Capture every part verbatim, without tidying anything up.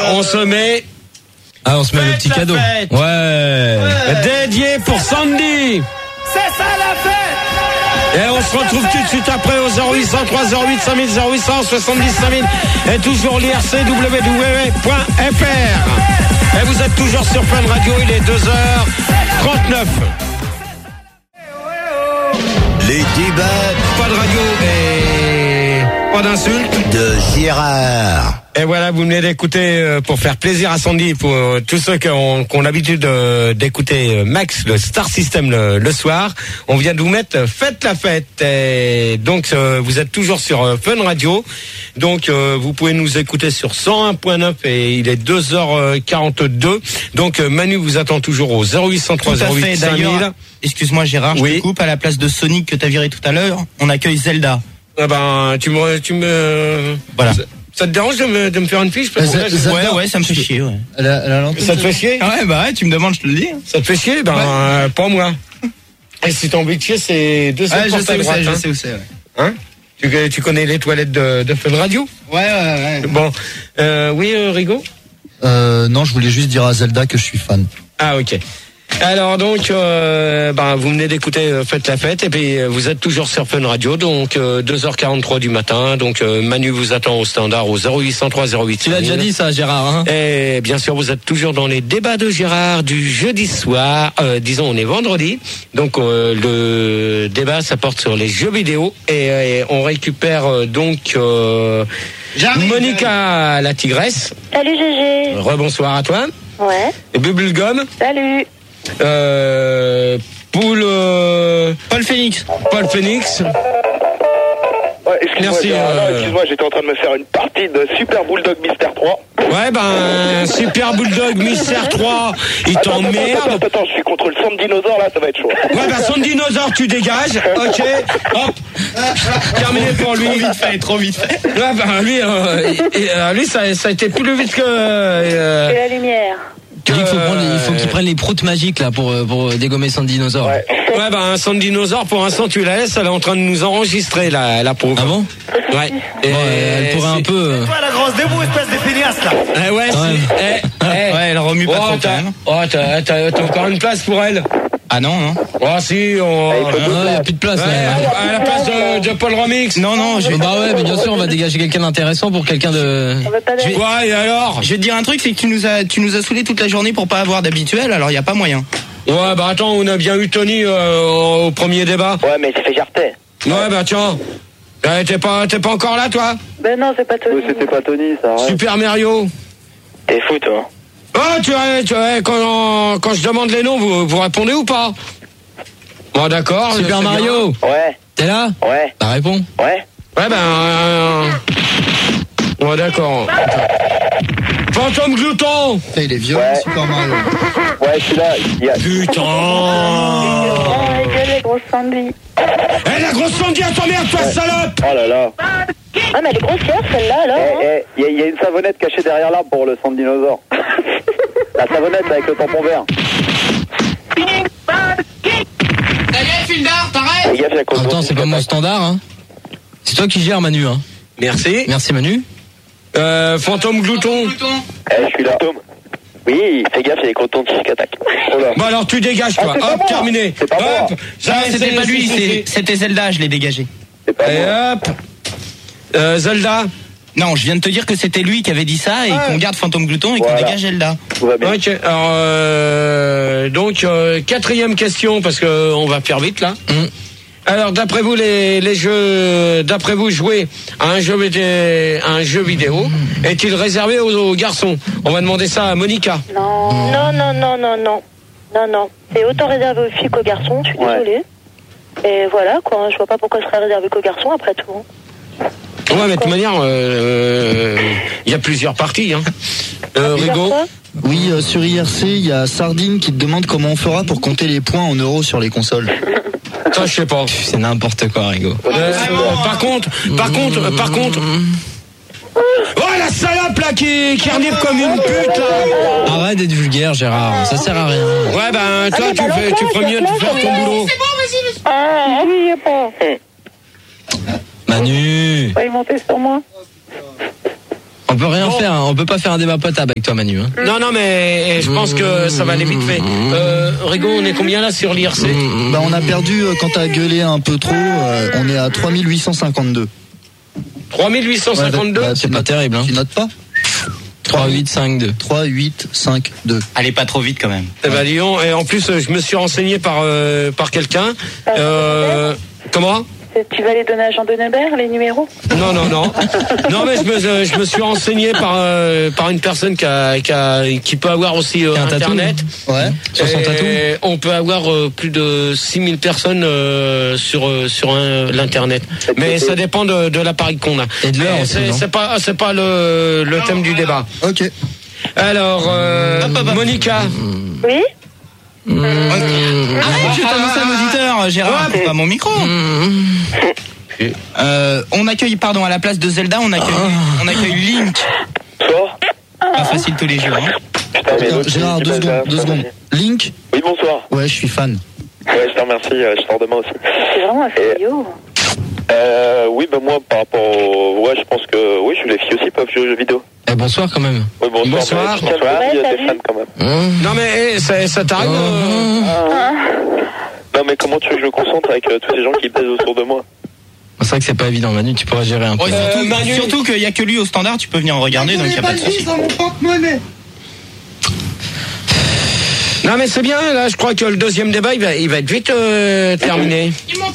on se met... Ah, on se met le petit cadeau. Fête. Ouais. ouais. Dédié pour Sandy. C'est ça la fête. Et on se retrouve tout de suite après au zéro huit cent trois zéro huit cinq mille zéro huit cent soixante-dix cinq mille et toujours l'I R C W W point F R. Et vous êtes toujours sur Fun Radio, il est deux heures trente-neuf. Les débats. Pas de radio et pas d'insultes. De Gérard. Et voilà, vous venez d'écouter, euh, pour faire plaisir à Sandy, pour euh, tous ceux qui ont, qui ont l'habitude euh, d'écouter Max, le Star System le, le soir, on vient de vous mettre euh, Faites la fête. Et donc, euh, vous êtes toujours sur euh, Fun Radio. Donc, euh, vous pouvez nous écouter sur cent un point neuf et il est deux heures quarante-deux. Donc, euh, Manu vous attend toujours au zéro huit cent trois zéro huit cinq mille. Excuse-moi Gérard, oui. Je te coupe, à la place de Sonic que t'as viré tout à l'heure, on accueille Zelda. Ah ben, tu me... Tu me... Voilà. Ça te dérange de me, de me faire une fiche parce que là, je... Ouais, ouais, ça me fait chier, ouais. Elle a, elle a Ça te fait chier? Ouais, bah ouais, tu me demandes, je te le dis. Ça te fait chier? Ben, ouais. euh, pas moi. Et si t'as envie de chier, c'est deux ouais, portes à droite. Je hein. sais où c'est, ouais. Hein? Tu, tu connais les toilettes de, de Fun Radio? Ouais, ouais, ouais. Bon, euh, oui, euh, Rigo? Euh, non, je voulais juste dire à Zelda que je suis fan. Ah, ok. Alors donc, euh, ben, vous venez d'écouter euh, Faites la fête et puis euh, vous êtes toujours sur Fun Radio, donc euh, deux heures quarante-trois du matin. Donc euh, Manu vous attend au standard au zéro huit cent trois zéro huit. Tu l'as déjà dit ça, Gérard, hein? Et bien sûr, vous êtes toujours dans les débats de Gérard du jeudi soir. Euh, disons, on est vendredi, donc euh, le débat ça porte sur les jeux vidéo et, et on récupère euh, donc euh, Monica la tigresse. Salut Gégé. Rebonsoir à toi. Ouais. Et Bubblegum. Salut. Euh, Poul, euh, Paul Phoenix. Paul Phoenix. Ouais, excuse-moi, Merci, euh... excuse-moi, j'étais en train de me faire une partie de Super Bulldog Mystère trois. Ouais, ben, Super Bulldog Mystère trois, il t'emmerde. Attends, attends, attends, je suis contre le Sand Dinosaure, là, ça va être chaud. Ouais, ben, son dinosaure, tu dégages. Ok, hop. Terminé pour lui. Trop vite fait, trop vite fait. Ouais, ben, lui, euh, et, euh, lui, ça, ça a été plus vite que, euh, que la lumière. Tu dis qu'il faut prendre les, il faut qu'il prenne les proutes magiques, là, pour, pour dégommer son dinosaure. Ouais. Ouais, ben, son dinosaure, pour l'instant, tu la laisses, elle est en train de nous enregistrer, la, la pauvre. Ah bon? Ouais. Et Bon, elle pourrait un peu. Toi la grosse debout, espèce de feignasse là. Eh ouais, c'est, eh, eh. Ouais, elle remue pas Oh, trop t'as, quand même. oh, t'as, t'as, t'as encore une place pour elle? Ah non, non. Oh, si, on, il faut Ah, y a plus de place, ouais, là. à la place de, de Paul Remix. Non, non, je vais... Bah ouais, mais bien sûr, on va dégager quelqu'un d'intéressant pour quelqu'un de. On veut pas d'aller. Ouais, et alors? Je vais te dire un truc, c'est que tu nous as, tu nous as saoulé toute la journée pour pas avoir d'habituel, alors y a pas moyen. Ouais, bah attends, on a bien eu Tony euh, au premier débat. Ouais, mais il s'est fait jarter. Ouais, bah tiens. Euh, T'es pas, t'es pas encore là, toi? Ben non, c'est pas Tony. Oui, c'était pas Tony, ça. Ouais. Super Mario. T'es fou, toi. Oh, tu vois, tu vois, quand, quand je demande les noms, vous, vous répondez ou pas? Bon, d'accord. Super c'est Mario, Ouais, t'es là? ouais, Bah réponds. ouais. bien. Ouais, ben. Euh... Ouais, d'accord. Fantôme Glouton. Putain, il est violent, Ouais. Super Mario. Ouais, celui-là, il y a... Putain. Oh, elle gueule, les grosses Sandy. Eh, la grosse Sandy, à ton merde, toi, salope. Oh là là. Ah, mais elle est grossière celle-là, alors. Eh, hein. eh, il y, a- il y a une savonnette cachée derrière l'arbre pour le Sand Dinosaure. La savonnette avec le tampon vert. Fais gaffe, il y a quoi Attends, c'est pas mon standard, hein. C'est toi qui gères, Manu, hein. Merci. Merci, Manu. Euh, Fantôme Glouton. Eh, je suis là. Oui, fais gaffe, il y a des crotons qui attaquent. Oh là. Bon, alors, tu dégages, toi. Ah, c'est pas Hop, moi. terminé. C'est pas moi. Hop. Ça, Non, c'est- c'était pas lui, c'est- c'est- c'était Zelda, je l'ai dégagé. C'est pas Et moi. hop. Euh, Zelda. Non, je viens de te dire que c'était lui qui avait dit ça et Ah. qu'on garde Fantôme Glouton et qu'on Voilà. dégage Zelda. Tout va bien. Ok, alors euh, donc euh, quatrième question parce que on va faire vite là. Mm. Alors d'après vous les, les jeux, d'après vous jouer à un jeu vidéo, à un jeu vidéo est-il réservé aux, aux garçons? On va demander ça à Monica. Non, non, non, non, non, non. Non, non. C'est autant réservé aux filles qu'aux garçons, je suis Ouais. désolée. Et voilà, quoi. Je vois pas pourquoi ce serait réservé qu'aux garçons, après tout. Ouais, mais de toute manière, il euh, y a plusieurs parties. Hein. Euh, Plusieurs Rigo. fois. Oui, euh, sur I R C, il y a Sardine qui te demande comment on fera pour compter les points en euros sur les consoles. Ça, je sais pas. C'est n'importe quoi, Rigo. Euh, par contre, par contre, par contre. Oh la salope là qui, qui renifle comme une pute là. Arrête d'être vulgaire, Gérard. Ça sert à rien. Ouais ben toi Allez, tu bah, fais, lance-la, tu ferais mieux de lance-la, faire ton lance-la. boulot. Ah, oui, pas. Manu. Pas y monter sur moi. On peut rien Bon. faire, hein. On peut pas faire un débat potable avec toi, Manu. Hein. Non, non, mais je pense que ça va aller vite fait. Euh, Rigo, on est combien là sur l'I R C? Bah on a perdu euh, quand t'as gueulé un peu trop, euh, on est à trois mille huit cent cinquante-deux. trois mille huit cent cinquante-deux. Ouais, bah, C'est pas terrible, hein. Tu notes pas? trois, huit, cinq, deux. trois, huit, cinq, deux. Allez pas trop vite quand même. Eh ben, dis donc, et en plus, je me suis renseigné par, euh, par quelqu'un. Euh, comment? Tu vas les donner à Jean Denebert, les numéros? Non, non, non. Non, mais je me, je me suis renseigné par, euh, par une personne qui, a, qui, a, qui peut avoir aussi euh, Qui a un tatou. Internet. Ouais. Sur son Et tatou. on peut avoir euh, plus de six mille personnes euh, sur, euh, sur un, l'Internet. Mais ça dépend de, de l'appareil qu'on a. Et de l'heure Mais aussi, c'est, non c'est pas, c'est pas le, le thème du débat. Ok. Alors, euh, Monica. Oui? Arrête, je t'annonce à l'auditeur, Gérard, c'est pas mon micro. Euh, on accueille, pardon, à la place de Zelda, on accueille, on accueille Link. Bonsoir. Pas facile tous les jours. Hein. Putain, mais Attends, l'autre, Gérard, il- deux il secondes, passe deux là, secondes. vas-y. Link? Oui, bonsoir. Ouais, je suis fan. Ouais, je te remercie, euh, je sors demain aussi. C'est vraiment un fayot. Euh, oui, bah moi, par rapport au... Ouais, je pense que... Oui, je les filles aussi peuvent jouer aux jeux vidéo. Eh, bonsoir quand même. Oui, bonsoir. Bonsoir. Mais je tiens à Ouais, dire, salut. t'es fan quand même. Non, mais eh, ça, ça t'arrive euh, Non, mais comment tu veux que je me concentre avec euh, tous ces gens qui pèsent autour de moi? C'est vrai que c'est pas évident, Manu, tu pourras gérer un peu. Ouais, Euh, surtout, Manu. surtout qu'il y a que lui au standard, tu peux venir regarder, donc il y a pas de souci. Non, mais c'est bien, là, je crois que le deuxième débat, il va, il va être vite euh, terminé.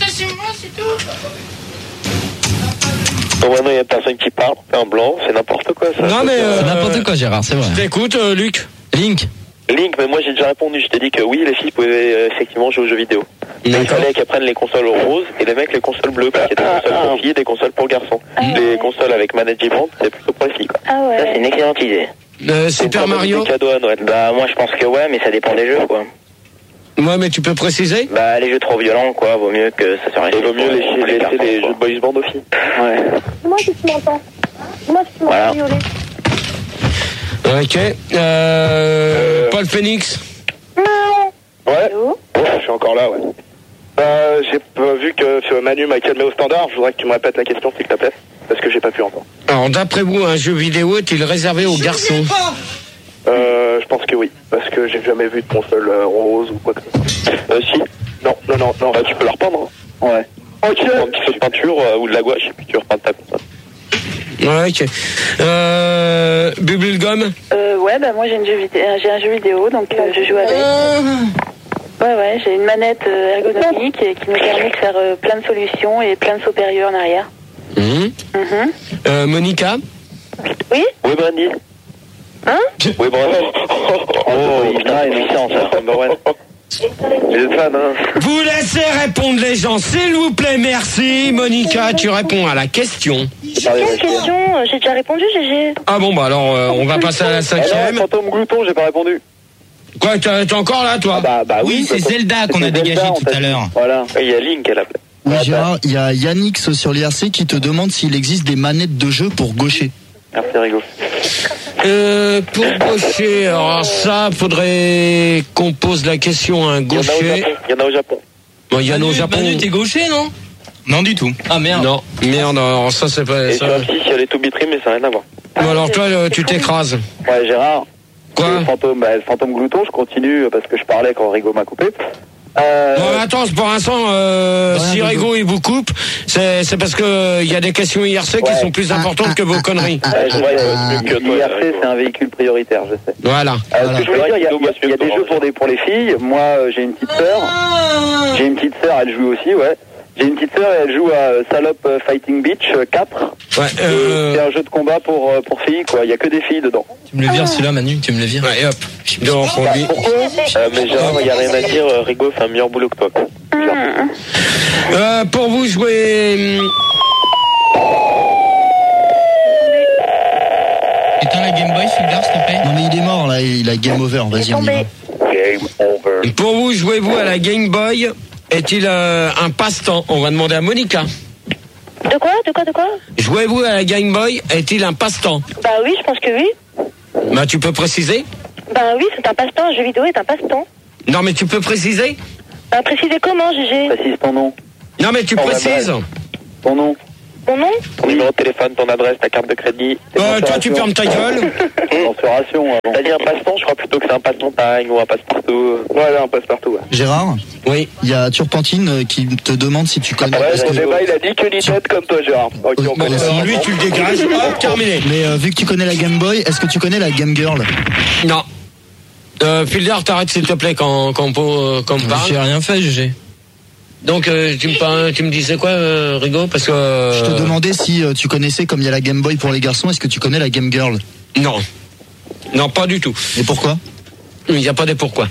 Bon, maintenant, il y a personne qui parle. C'est un blanc, c'est n'importe quoi, ça. Non, mais... C'est euh, n'importe quoi, Gérard, c'est vrai. T'écoutes, euh, Luc? Link. Link, mais moi, j'ai déjà répondu. Je t'ai dit que oui, les filles pouvaient euh, effectivement jouer aux jeux vidéo. Mais il D'accord. fallait qu'elles prennent les consoles roses et les mecs les consoles bleues, parce qu'il y a des consoles pour filles et des consoles pour garçons. Les consoles avec management, c'est plutôt pour les filles, quoi. Ah ouais. une excellente idée. Euh, C'est Super une Mario? des cadeaux à Noël. Bah moi je pense que ouais, mais ça dépend des jeux quoi. Ouais, mais tu peux préciser? Bah les jeux trop violents quoi, vaut mieux que ça soit Il vaut mieux laisser, pour les laisser garçons, les quoi. jeux de boys band aux filles. Ouais. Dis-moi si tu m'entends. Dis-moi si tu m'entends, Voilà. violet. Ok. Euh, Paul Phoenix? Ouais. Allô? Ouais, je suis encore là, ouais. Bah, j'ai pas vu que euh, Manu m'a calmé au standard. Je voudrais que tu me répètes la question, s'il te plaît. Parce que j'ai pas pu entendre. Alors, d'après vous, un jeu vidéo est-il réservé aux garçons? Euh, je pense que oui. Parce que j'ai jamais vu de console euh, rose ou quoi que ce soit. Euh, si. Non, non, non, non. Bah, tu peux la repeindre. Hein. Ouais. Ok. Tu prends un petit peu de peinture euh, ou de la gouache et puis tu repeins ta console. Ouais, ok. Euh, Bubblegum? Euh, ouais, bah moi j'ai, une jeu vidéo, j'ai un jeu vidéo, donc euh, je joue avec. Ouais, ouais, j'ai une manette euh, ergonomique et qui me permet de faire euh, plein de solutions et plein de sauts périlleux en arrière. Mmh. Mhm. Euh, Monica? Oui? Oui, Brandy. Hein? Oui, bravo. Oh, putain, c'est puissant, ça. Number one. Vous êtes fan, hein? Vous laissez répondre les gens, s'il vous plaît, merci. Monica, tu réponds à la question. Quelle question? J'ai déjà répondu, Gégé. Ah bon, bah alors, euh, on va passer à la Alors, cinquième. Fantôme Glouton, j'ai pas répondu. Quoi, t'es t'es encore là, toi? Bah, bah Oui, c'est Zelda qu'on a C'est dégagé Zelda, on tout t'a à dit. l'heure. Voilà. Il y a Link à la place. Oui, Gérard, il y a Yannix sur l'I R C qui te demande s'il existe des manettes de jeu pour gaucher. Merci, Rigo. Euh, pour gaucher, alors ça, faudrait qu'on pose la question à un Il y en a au gaucher. Japon. Il y en a au Japon. Bon, il y en a au Japon. Manu, t'es gaucher, non? Non du tout. Ah merde. Non, merde, alors ça, c'est pas Et ça. sur la petite, il y a les Toubitri, mais ça n'a rien à voir. Bon, alors toi, euh, tu t'écrases. Ouais, Gérard. Quoi? Le fantôme, bah, le fantôme Glouton, je continue parce que je parlais quand Rigo m'a coupé. Euh, Bon, attends, pour l'instant, euh, Rien si de Rigo il vous coupe, c'est c'est parce que il y a des questions I R C qui Ouais. sont plus importantes que vos conneries. ouais, je vois, euh, mieux que toi, l'I R C Rigo. c'est un véhicule prioritaire, je sais. Voilà. Euh, ce que je voulais dire, il y a, il y a- il y a des jeux pour des pour les filles. Moi, euh, j'ai une petite sœur. J'ai une petite sœur, elle joue aussi, ouais. J'ai une petite sœur et elle joue à euh, Salop euh, Fighting Beach euh, quatre. Ouais, Et euh, C'est un jeu de combat pour euh, pour filles, quoi. Il y a que des filles dedans. Tu me le vires celui-là, Manu, tu me le vires. ouais, hop. Donc, on lui... Euh, mais Gérard, il n'y a rien à dire. euh, Rigo fait un meilleur boulot que toi. quoi. Euh, pour vous jouer... hum, Éteins la Game Boy, Fulgar, s'il te plaît. Non mais il est mort là, il a game over, Il est vas-y on y tombé. va. Game over. Pour vous, jouez-vous à la Game Boy est-il euh, un passe-temps? On va demander à Monica. De quoi? De quoi? De quoi? Jouez-vous à la Game Boy est-il un passe-temps? Bah oui, je pense que oui. Bah, tu peux préciser? Bah oui, c'est un passe-temps. Un jeu vidéo est un passe-temps. Non, mais tu peux préciser? Bah précisez comment, Gégé? Précise ton nom. Non, mais tu Oh, ouais, précises. Ton nom. Ton nom? Ton numéro de téléphone, ton adresse, ta carte de crédit. Euh, toi, tu fermes ta gueule. Mensuration. T'as dit un passe-temps, je crois plutôt que c'est un passe-montagne ou un passe-partout. Ouais, un passe-partout. Ouais. Gérard, Oui. il y a Turpentine euh, qui te demande si tu connais. Ouais, parce son que- débat, il a dit que Nitette comme toi, Gérard. Ok, on Bon, connaît. Alors lui, tu le dégages. Hop, terminé. Mais euh, vu que tu connais la Game Boy, est-ce que tu connais la Game Girl? Non. Euh, Filder, t'arrêtes s'il te plaît quand, quand, on- quand on parle. J'ai rien fait, G G. Donc, euh, tu, me, par- tu me disais quoi, euh, Rigo? Parce que... euh, Je te demandais si euh, tu connaissais, comme il y a la Game Boy pour les garçons, est-ce que tu connais la Game Girl? Non. Non, pas du tout. Et pourquoi? Il n'y a pas de pourquoi.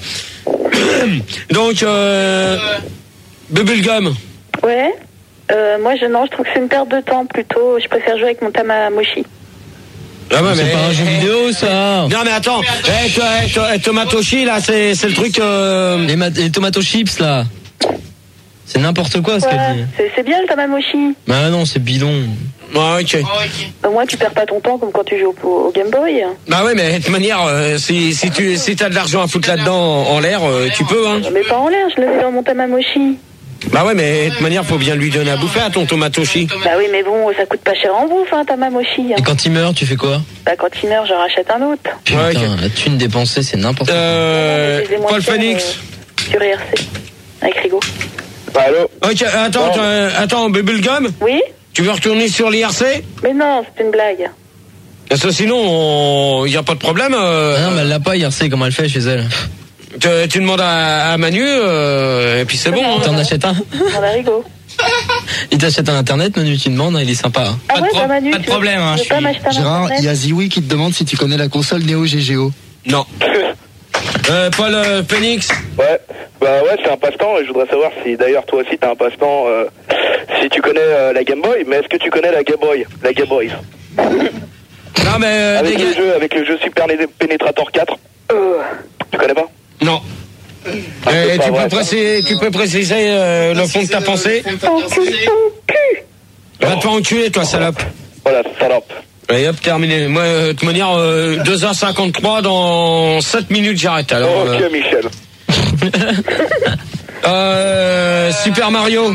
Donc, euh... Bubblegum. Ouais. Euh, moi, je, non, je trouve que c'est une perte de temps plutôt. Je préfère jouer avec mon Tamagotchi. Ah ouais, C'est mais... pas un jeu vidéo, ça. Non, mais attends. Eh, to- eh, to- eh, Tomatoshi, là, c'est, c'est le truc... Euh... Les, ma- les tomato chips, là. C'est n'importe quoi, ce Ouais, qu'elle dit. c'est, c'est bien le Tamagotchi. Bah non, c'est bidon. Ouais, ok. Au moins, tu perds pas ton temps comme quand tu joues au, au Game Boy. Bah ouais, mais de toute manière, euh, si, si tu si t'as de l'argent à foutre là-dedans en, en l'air, euh, tu peux, hein. Mais pas en l'air, je l'avais dans mon Tamagotchi. Bah ouais, mais de toute manière, faut bien lui donner à bouffer à ton Tomatoshi. Bah oui, mais bon, ça coûte pas cher en bouffe, hein, Tamagotchi. Hein. Et quand il meurt, tu fais quoi? Bah quand il meurt, je rachète un autre. Putain, Ouais, ok. la thune dépensée, c'est n'importe quoi. Euh, Je les ai moins Paul chers, Phoenix. euh, sur I R C. Avec Rigo. Bah, allô? Ok, attends, euh, attends, Bubblegum, Oui? tu veux retourner sur l'I R C? Mais non, c'est une blague. Parce que sinon, il y a pas de problème. Euh, Ah non, mais elle l'a pas, I R C, comment elle fait chez elle? tu, tu demandes à, à Manu, euh, et puis c'est bon. Hein. T'en achètes un? On a Rigo. Il t'achète un internet, Manu, tu demandes, il est sympa. Ah Pas de ouais, pro- bah Manu, pas de tu veux- problème, hein, tu veux je pas suis- m'acheter un Gérard, il y internet? a Ziwi qui te demande si tu connais la console Neo G G O. Non. Euh, Paul euh, Phoenix. Ouais, bah ouais, c'est un passe-temps et je voudrais savoir si d'ailleurs toi aussi t'as un passe-temps, euh, si tu connais euh, la Game Boy, mais est-ce que tu connais la Game Boy, la Game Boy Non, mais euh, avec les le gars- jeu, avec le jeu Super Penetrator quatre. Tu connais pas? Non. Ah, Euh, c'est pas tu, vrai, peux préciser, tu peux préciser euh, le fond de ta pensée? Va te faire enculer, toi, salope. Voilà, salope. Allez, hop, terminé. Moi, euh, de toute manière, euh, deux heures cinquante-trois, dans sept minutes, j'arrête. Alors, Ok, euh, Michel. euh, Super Mario.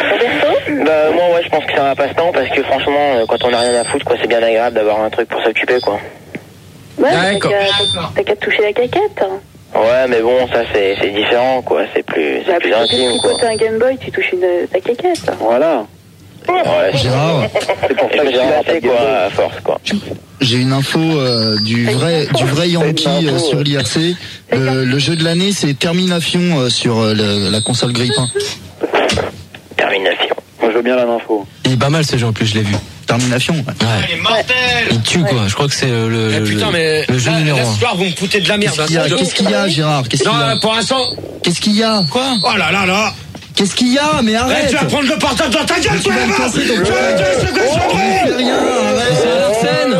Bah moi ouais je pense que c'est un passe-temps parce que franchement euh, quand on a rien à foutre quoi c'est bien agréable d'avoir un truc pour s'occuper quoi. Ouais, mais D'accord. t'as qu'à- t'as qu'à te toucher la caquette. Ouais mais bon ça c'est c'est différent quoi, c'est plus c'est Bah, plus parce que intime si quoi. quand t'as un Game Boy, tu touches une, ta caquette. Voilà. Ouais, Gérard, C'est pour je ça me que suis j'ai raté quoi à force quoi. j'ai une info euh, du vrai du vrai Yankee euh, sur l'I R C. Le, le jeu de l'année, c'est Termination euh, sur euh, le- la console Grippin. Termination. Moi je veux bien la info. Il est pas mal ce jeu en plus, je l'ai vu. Termination. Ouais. Ouais. Il est mortel. Il tue quoi, je crois que c'est le, le, Eh, putain, le- mais le jeu là, numéro là, un. ce soir, vous me foutez de la merde. Qu'est-ce qu'il y a, hein, ça, Qu'est-ce qu'il y a, Gérard? Qu'est-ce qu'il Non, y a euh, pour l'instant. Qu'est-ce qu'il y a? Quoi? Oh là là là. Qu'est-ce qu'il y a? Mais Eh, arrête! tu vas prendre le portable dans ta gueule, Tu toi, vas me là-bas. casser ton Tu vas me portable. casser ce que je Je fais. fais rien, arrête! C'est Arsène.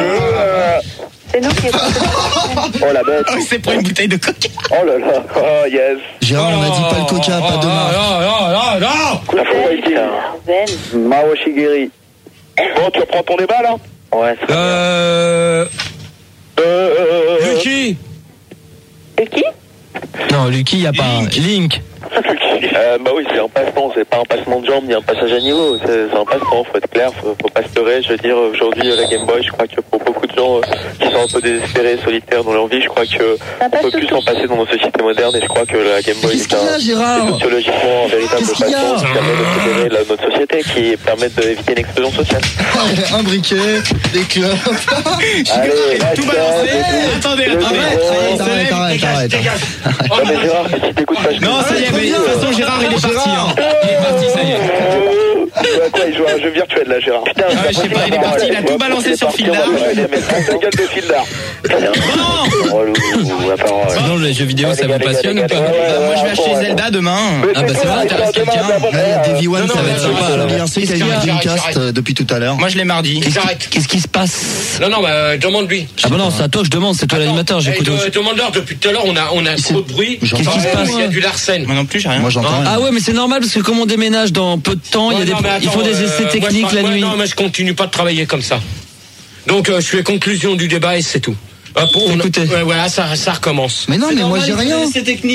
C'est nous qui Oh la bête. Oh, il s'est pris une bouteille de coca. Oh là là. Oh yes. Gérard, on a dit pas le coca, pas de marque. Non, non, non, non. La faute a été. Zen. Mao Shigeri. Bon, tu reprends ton débat là? Ouais c'est Euh. Euh, euh, euh, Lucky. Et qui? Non, Lucky, y a pas. Link. Euh, bah oui, c'est un passe-temps, c'est pas un passement de jambes ni un passage à niveau, c'est c'est un passe-temps, faut être clair, faut, faut pas se leurrer. Je veux dire, aujourd'hui, la Game Boy, je crois que pour beaucoup de gens euh, qui sont un peu désespérés, solitaires dans leur vie, je crois que Ça on passe peut tout plus le s'en temps. passer dans nos sociétés modernes et je crois que la Game Boy Qu'est-ce est qu'il y a, un, Gérard? c'est sociologiquement un véritable Qu'est-ce qu'il y a passe-temps qui permet de fédérer la- notre société, qui permet d'éviter une explosion sociale. Un briquet, des clopes. Allez, Tout reste, balancé. euh, Attendez, le attendez. micro. Arrête, arrête, arrête, arrête. Non mais Gérard, si t'écoutes pas, je Non, ça y est, mais de toute façon, Gérard, il est parti. Hein. Il est parti, ça y est. Ouais, quoi, il joue à un jeu virtuel là, Gérard. Putain, Ah, je sais pas, il est parti, il a tout balancé sur Fildar. Ta gueule de Fildar. relou la parole. Sinon, les jeux vidéo, ça vous passionne ou pas? Bah, moi, je vais acheter Zelda demain. Ah bah c'est vrai, intéresse quelqu'un. Ouais, Davy One, Non, non, ça va mais être attends, sympa. Alors, attends, l'I R C qui a eu qu'est-ce un qu'il y a? Dreamcast J'arrête. euh, depuis tout à l'heure. Moi, je l'ai mardi. J'arrête. Qu'est-ce qui se passe? Non, non, bah, euh, demande-lui. Ah bah non, c'est à toi que je demande, c'est toi l'animateur, Hey, j'écoute. de- demande-leur, depuis tout à l'heure, on a, on a C'est- trop de bruit. J'entends Qu'est-ce qui se Euh, passe? Il y a du Larsen. Moi non plus, j'ai rien. Moi, j'entends rien. Ah ouais, mais c'est normal parce que comme on déménage dans peu de temps, il y a Ouais, des, non, mais il faut attends, des euh, essais moi, je techniques parle- la ouais, nuit. Non, mais je continue pas de travailler comme ça. Donc, euh, je fais conclusion du débat et c'est tout. Euh, pour, on- Écoutez. ouais, voilà, ça, ça recommence. Mais non, mais moi, j'ai rien. C'est technique.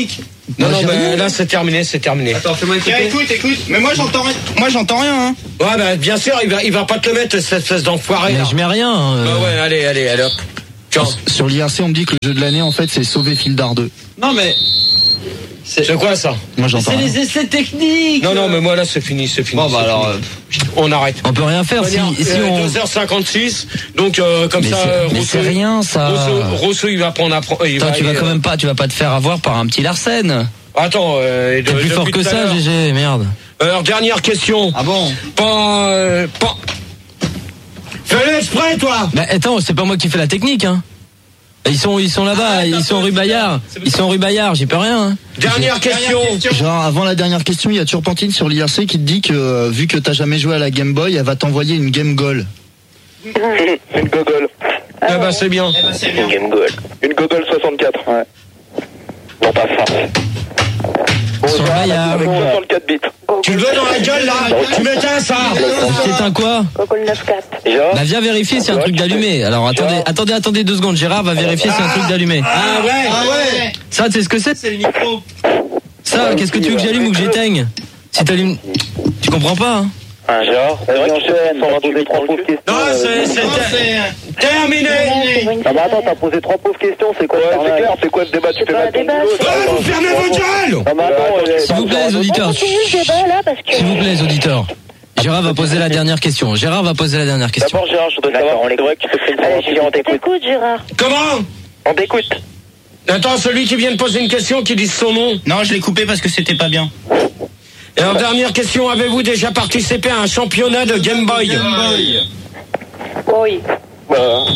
Non, non, mais là, c'est terminé, c'est terminé. Attends, fais-moi écouter. Tiens, écoute, écoute. Mais moi, j'entends rien. Moi, j'entends rien, hein. Ouais, bah, bien sûr, il va, il va pas te le mettre, cette espèce d'enfoiré. Mais là. je mets rien. Euh... Bah ouais, allez, allez, allez. Tiens. Sur l'I R C, on me dit que le jeu de l'année, en fait, c'est Sauver Fildar deux. Non, mais. C'est quoi ça? Moi, j'entends. C'est rien. les essais techniques. Non, non, mais moi, là, c'est fini, c'est fini. Bon, bah alors. Euh... On arrête. On peut rien faire si, si euh, on. deux heures cinquante-six, donc euh, comme mais ça, c'est, Rousseau, mais c'est rien ça. Rousseau, Rousseau, il va prendre. Attends, tu vas quand même pas, tu vas pas te faire avoir par un petit Larsen. Attends, euh, t'es plus fort que ça, G G, merde. Alors dernière question. Ah bon? Pas, euh, pas. Fais-le exprès, toi. Bah attends, c'est pas moi qui fais la technique, hein. Ils sont, ils sont là-bas, ah, ils sont rue Bayard. Ils sont rue Bayard, j'y peux rien. Hein. Dernière question. Genre, avant la dernière question, il y a Turpentine sur l'I R C qui te dit que, euh, vu que t'as jamais joué à la Game Boy, elle va t'envoyer une Game Goal. Une Gogol. Ah bah c'est bien. Eh bah, c'est bien. Une Game Goal. Une Gogol soixante-quatre. Ouais. Non, pas ça. Sur Bayard. Avec soixante-quatre bits. Tu le veux dans la gueule, là? Tu m'éteins ça? T'éteins quoi? Gogol neuf quatre. Bah viens vérifier si c'est un truc d'allumé. Alors attendez, attendez, attendez deux secondes. Gérard va vérifier si c'est un truc d'allumé. Ah ouais, ah ouais. Ça, tu sais ce que c'est? C'est le micro. Ça, qu'est-ce que tu veux que j'allume ou que j'éteigne? Si t'allumes, tu comprends pas, hein? Un genre. C'est vrai que Enchaîne, t'as posé trois pauvres questions. Non, c'est, c'est terminé. Ah bah attends, t'as posé trois pauvres questions, c'est quoi? C'est clair, c'est quoi ce débat? Tu fais pas un mal ton débat, boulot, c'est- ça. Ouais, vous fermez vos gueules. Ah bah attends, S'il vous plaît, les auditeurs. Continue le débat là parce que. S'il vous plaît, les auditeurs. Gérard va poser la dernière question. Gérard va poser la dernière question. D'abord, Gérard, je voudrais savoir. C'est vrai que tu peux faire une Allez, formation. On t'écoute. t'écoute, Gérard. Comment? On t'écoute. Attends, celui qui vient de poser une question, qui dit son nom. Non, je l'ai coupé parce que c'était pas bien. Et en dernière question, avez-vous déjà participé à un championnat de Game Boy? Oui. Bah.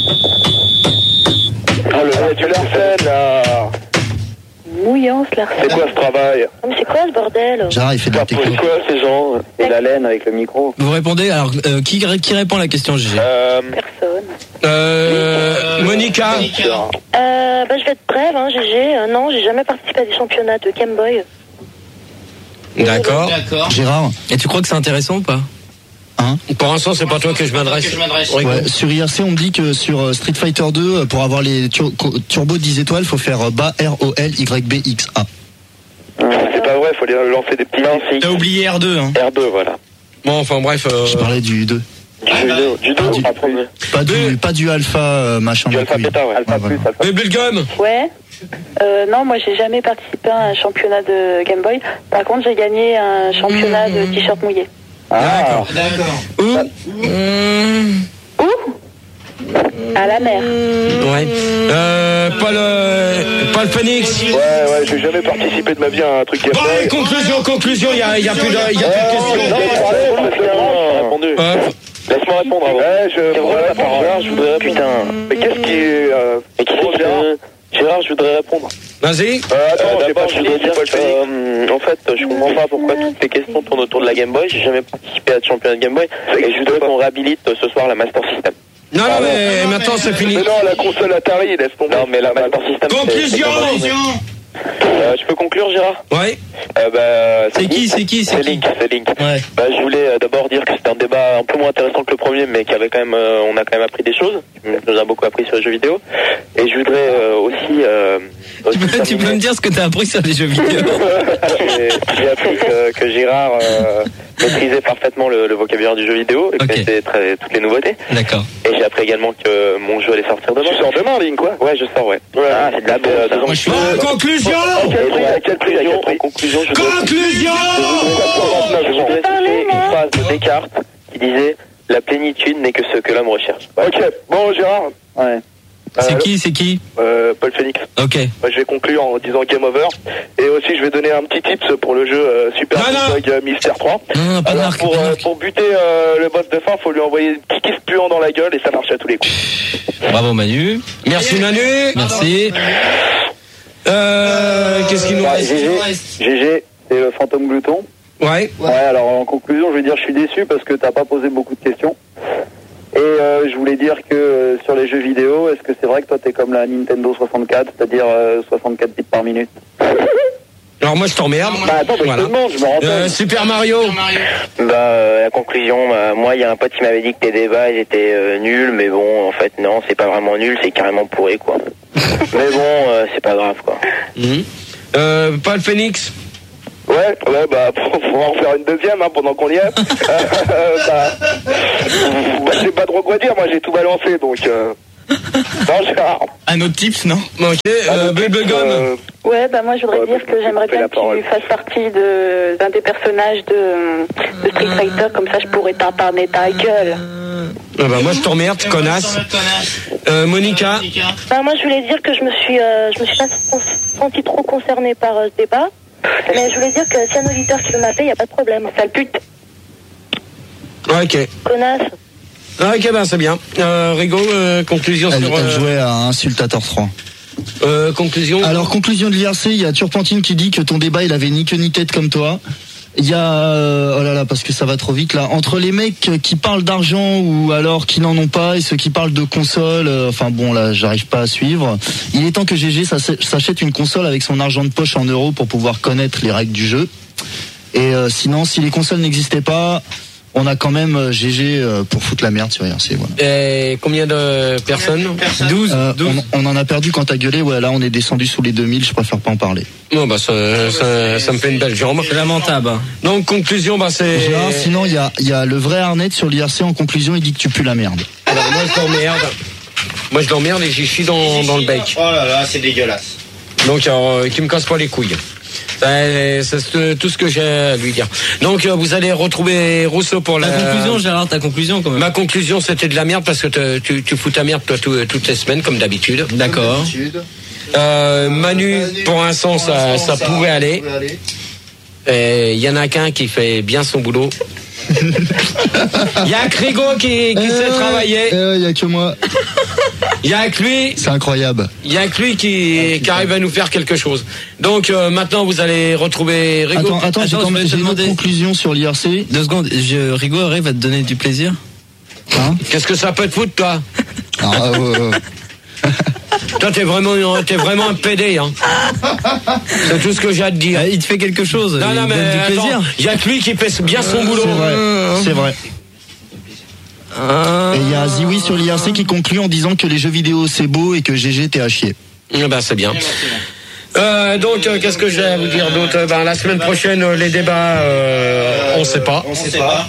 Ah, le vrai du Larsen, là. Mouillance, là. C'est quoi ce travail? Mais c'est quoi ce bordel? Gérard, il fait de la technique. C'est quoi ces gens? et la laine avec le micro. Vous répondez. Alors, euh, qui, qui répond à la question, G G? Euh. Personne. Euh, Monica. Euh, bah, je vais être brève, hein, G G. Euh, non, j'ai jamais participé à des championnats de Game Boy. D'accord. D'accord. Gérard, Et tu crois que c'est intéressant ou pas? hein? Pour l'instant, c'est pas toi que je m'adresse. Que je m'adresse. Oui. Ouais, sur I R C, on me dit que sur euh, Street Fighter deux, euh, pour avoir les tur- co- turbos dix étoiles, faut faire euh, bas R O L Y B X A. C'est pas vrai, faut les lancer des petits lancers. T'as oublié R deux, hein. R deux, voilà. Bon, enfin bref. Euh... Je parlais du deux. Du judo, judo, du- après. Pas du, pas du alpha euh, machin. Du ma alpha couille. bêta, ouais. Alpha Ouais, voilà. plus, alpha. Mais Bubblegum. Ouais. Euh, non, moi j'ai jamais participé à un championnat de Game Boy. Par contre, j'ai gagné un championnat de t-shirt mouillé. D'accord. D'accord. Où? Mmh. Où? À la mer. Ouais. Euh, Paul, euh, Paul Phoenix. Ouais, ouais, j'ai jamais participé de ma vie à un truc qui a Bon, allez, conclusion, conclusion, il y a, il y a plus de, il y a plus de questions. répondu. Hop. Laisse-moi répondre avant. Ouais, je voudrais répondre. Gérard, je voudrais répondre. Putain. Mais qu'est-ce qui est. Euh... Et qui c'est Gérard que... Gérard, je voudrais répondre. Vas-y. Euh, attends, j'ai pas D'abord, je voudrais fini, dire Paul que, Phoenix. euh, en fait, je comprends pas pourquoi toutes ces questions tournent autour de la Game Boy. J'ai jamais participé à de championnat de Game Boy. Et je voudrais qu'on réhabilite ce soir la Master System. Non, non, mais maintenant c'est fini. Mais non, la console Atari, laisse tomber. Non, mais la Master System. c'est- Conclusion. c'est- Euh, je peux conclure, Gérard? Ouais. Euh, bah, C'est qui, c'est qui, c'est C'est qui? Link, c'est Link. Ouais. Bah, je voulais euh, d'abord dire que c'était un débat un peu moins intéressant que le premier, mais qui avait quand même, euh, on a quand même appris des choses. On nous a beaucoup appris sur les jeux vidéo. Et je voudrais euh, aussi, euh, aussi Tu peux, tu peux me dire ce que t'as appris sur les jeux vidéo? J'ai j'ai appris que, que Gérard euh, maîtrisait parfaitement le, le vocabulaire du jeu vidéo et que Ok. c'était très toutes les nouveautés. D'accord. Et j'ai appris également que mon jeu allait sortir demain. Tu sors demain, Link, quoi? Ouais, je sors, ouais. Ah, c'est de la Euh, bonne. Moi, je suis. Bon, conclusion. Et quel prix, donc, à quel prix, à quel prix en conclusion, je voudrais, Conclusion. je voudrais citer une phrase de Descartes qui disait la plénitude n'est que ce que l'homme recherche. Voilà. Ok, bon, Gérard. Ouais. C'est Euh, qui, c'est qui? euh, Paul Phoenix. Ok. Moi, je vais conclure en disant game over. Et aussi, je vais donner un petit tips pour le jeu euh, Super Non, non. Bug euh, Mystère trois. Non, non, pas de Alors, marque, pour, pas de euh, marque. pour buter euh, le boss de fin, faut lui envoyer des petits kiffs puants dans la gueule et ça marche à tous les coups. Bravo Manu. Merci Manu. Merci. Euh, qu'est-ce qu'il nous Ah, reste? G G, G G, c'est le fantôme glouton. Ouais. Ouais, alors en conclusion, je veux dire, je suis déçu parce que t'as pas posé beaucoup de questions. Et euh, je voulais dire que euh, sur les jeux vidéo, est-ce que c'est vrai que toi t'es comme la Nintendo soixante-quatre, c'est-à-dire euh, soixante-quatre bits par minute? Alors moi je t'emmerde. Bah attends, bah, Voilà. je te demande, je me renseigne. Euh, Super Mario. Bah, euh, la conclusion, bah, moi, il y a un pote qui m'avait dit que tes débats, ils étaient euh, nuls, mais bon, en fait, non, c'est pas vraiment nul, c'est carrément pourri, quoi. Mais bon, euh, c'est pas grave, quoi. Mmh. Euh, Paul Phoenix. Ouais, ouais, bah, faut, faut en faire une deuxième, hein, pendant qu'on y est. euh, bah, bah, je sais pas trop quoi dire, moi j'ai tout balancé, donc, euh... Non, Gérard. Un autre tips, non? Ok, euh, Bubblegum. Euh... Ouais, bah moi je voudrais dire que j'aimerais bien que tu fasses partie de, d'un des personnages de, de Street Fighter, comme ça je pourrais t'emparner ta gueule. Ah bah moi je t'emmerde, connasse. Euh, Monica. Bah, moi je voulais dire que je me suis, euh, je me suis pas sentie trop concernée par euh, ce débat, mais je voulais dire que si un auditeur qui veut m'appeler, y a pas de problème. Sale pute. Ok. Connasse. Ok, ben c'est bien. Euh, Rigo, euh, conclusion elle, sur... Elle euh... jouait à Insultator trois. Euh, conclusion. Alors, conclusion de l'I R C, il y a Turpentine qui dit que ton débat, il avait ni queue ni tête comme toi. Il y a... Euh, oh là là, parce que ça va trop vite, là. Entre les mecs qui parlent d'argent ou alors qui n'en ont pas et ceux qui parlent de console, euh, enfin bon, là, j'arrive pas à suivre. Il est temps que G G s'achète une console avec son argent de poche en euros pour pouvoir connaître les règles du jeu. Et euh, sinon, si les consoles n'existaient pas... On a quand même G G pour foutre la merde sur I R C. Voilà. Et combien de personnes? douze. Euh, on, on en a perdu quand t'as gueulé. Ouais, là, on est descendu sous les deux mille. Je préfère pas en parler. Non, bah ça, ça, ça me fait une belle jambe. C'est lamentable. Donc conclusion, bah c'est. Gérard, sinon il y a, il y a le vrai Arnett sur l'I R C. En conclusion, il dit que tu pues la merde. Alors moi je l'emmerde. Moi je l'emmerde et j'y chie dans, dans le bec. Oh là là, c'est dégueulasse. Donc alors, euh, qui me casse pas les couilles. C'est, c'est tout ce que j'ai à lui dire. Donc vous allez retrouver Rousseau pour la... Ta conclusion, Gérard, ta conclusion quand même. Ma conclusion, c'était de la merde parce que te, tu, tu fous ta merde toi tout, toutes les semaines comme d'habitude. D'accord. Euh, Manu, pour l'instant, ça, ça pouvait aller. Il y en a qu'un qui fait bien son boulot. Il y a Crégo qui, qui sait travailler. Il y a que moi. Il y a que lui. C'est incroyable. Il y a que lui qui, qui arrive à nous faire quelque chose. Donc euh, maintenant vous allez retrouver Rigo. Attends, attends, j'ai, quand même, j'ai une autre conclusion sur l'I R C. Deux secondes, je, Rigo arrive à te donner du plaisir. Hein? Qu'est-ce que ça peut te foutre, toi? Ah, ouais, ouais. Toi, t'es vraiment, t'es vraiment un pédé, hein. C'est tout ce que j'ai à te dire. Il te fait quelque chose. Non, non, mais du plaisir. Il y a que lui qui fait bien son boulot. C'est vrai. C'est vrai. Et il y a Ziwi sur l'I R C qui conclut en disant que les jeux vidéo c'est beau et que G G t'es à chier. Eh ben c'est bien. Euh, donc euh, qu'est-ce que j'ai à vous dire d'autre? Ben la semaine prochaine euh, les débats, euh, on sait pas. On sait pas.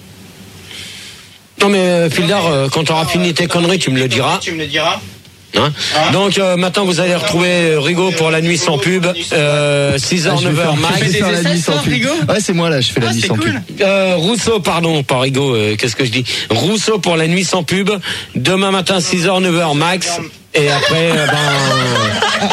Non mais euh, Fildar, euh, quand t'auras fini tes conneries, tu me le diras. Tu me le diras. Hein donc euh, maintenant vous allez retrouver Rigo pour la nuit sans pub, euh, six heures neuf heures max. Je fais la nuit sans pub. Ouais, c'est moi là, je fais la ah, nuit sans cool. pub. Euh, Rousseau, pardon, pas Rigo, euh, qu'est-ce que je dis? Rousseau pour la nuit sans pub, demain matin six heures neuf heures max. Et après, euh, ben...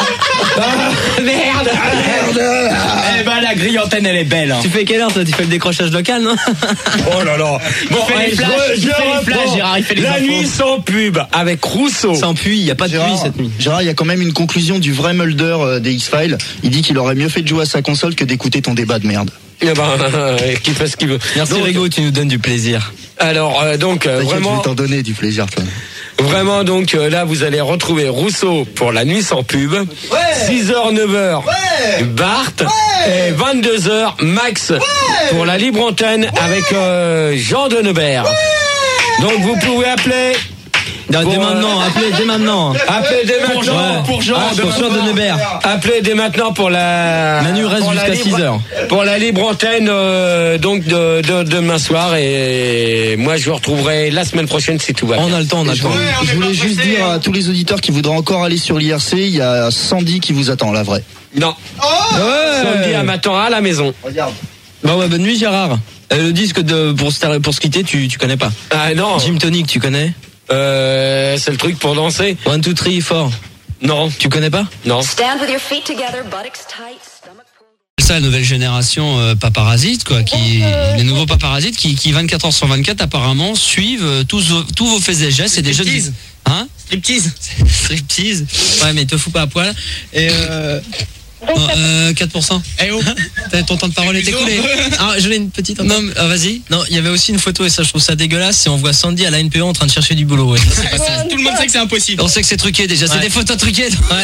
ah, merde, merde. Eh ben la grille antenne elle est belle. Hein. Tu fais quelle heure toi? Tu fais le décrochage local, non? Oh là là. Bon, il fait allez, les flashs, je, il je fait les flashs, Gérard, il fait les la infos. nuit sans pub avec Rousseau. Sans pluie, il n'y a pas de Gérard, pluie cette nuit. Gérard, il y a quand même une conclusion du vrai Mulder euh, des X-Files. Il dit qu'il aurait mieux fait de jouer à sa console que d'écouter ton débat de merde. Eh ben, euh, qu'il fait ce qu'il veut. Merci donc, Rigo, tu nous donnes du plaisir. Alors, euh, donc, euh, vraiment... Je vais t'en donner du plaisir, toi. Vraiment, donc, euh, là, vous allez retrouver Rousseau pour la nuit sans pub. Ouais. six heures, neuf heures, ouais. Bart. Ouais. Et vingt-deux heures, Max, ouais. Pour la libre antenne, ouais. Avec euh, Jean de Neubert. Ouais. Donc, vous pouvez appeler... Non, pour, dès maintenant, euh, appelez dès maintenant. Appelez dès maintenant. Pour Jean, pour Jean, ah, de, pour Jean de Neubert. Appelez dès maintenant pour la... Manu reste jusqu'à six heures. Pour la libre antenne, euh, donc, de, de, de demain soir. Et moi, je vous retrouverai la semaine prochaine si tout va bien. On a le temps, on a le temps. Je, je voulais juste dire à tous les auditeurs qui voudraient encore aller sur l'I R C, il y a Sandy qui vous attend, la vraie. Non. Oh ouais. Sandy, elle m'attend à la maison. Regarde. Bah ouais, bonne nuit, Gérard. Euh, le disque de, pour, pour se quitter, tu, tu connais pas? Ah non. Jim Tonic, tu connais? Euh, c'est le truc pour danser. One, two, three, four. Non. Tu connais pas? Non. Stand with your feet together, buttocks tight, stomach pulled. Ça, la nouvelle génération euh, paparasites, quoi, qui, les nouveaux paparasites qui, qui vingt-quatre heures sur vingt-quatre apparemment suivent euh, tous, tous vos faits et gestes. C'est des jeux de... Hein? Striptease. Striptease. Ouais, mais te fous pas à poil. Et euh... Oh, euh, quatre pour cent. Eh oh. Ton temps de parole est écoulé. Ah, je l'ai une petite. Non, mais, ah, vas-y. Non, il y avait aussi une photo et ça, je trouve ça dégueulasse. C'est on voit Sandy à la N P E en train de chercher du boulot. Ouais. C'est pas tout le monde sait que c'est impossible. On sait que c'est truqué déjà. Ouais. C'est des photos truquées. Ouais.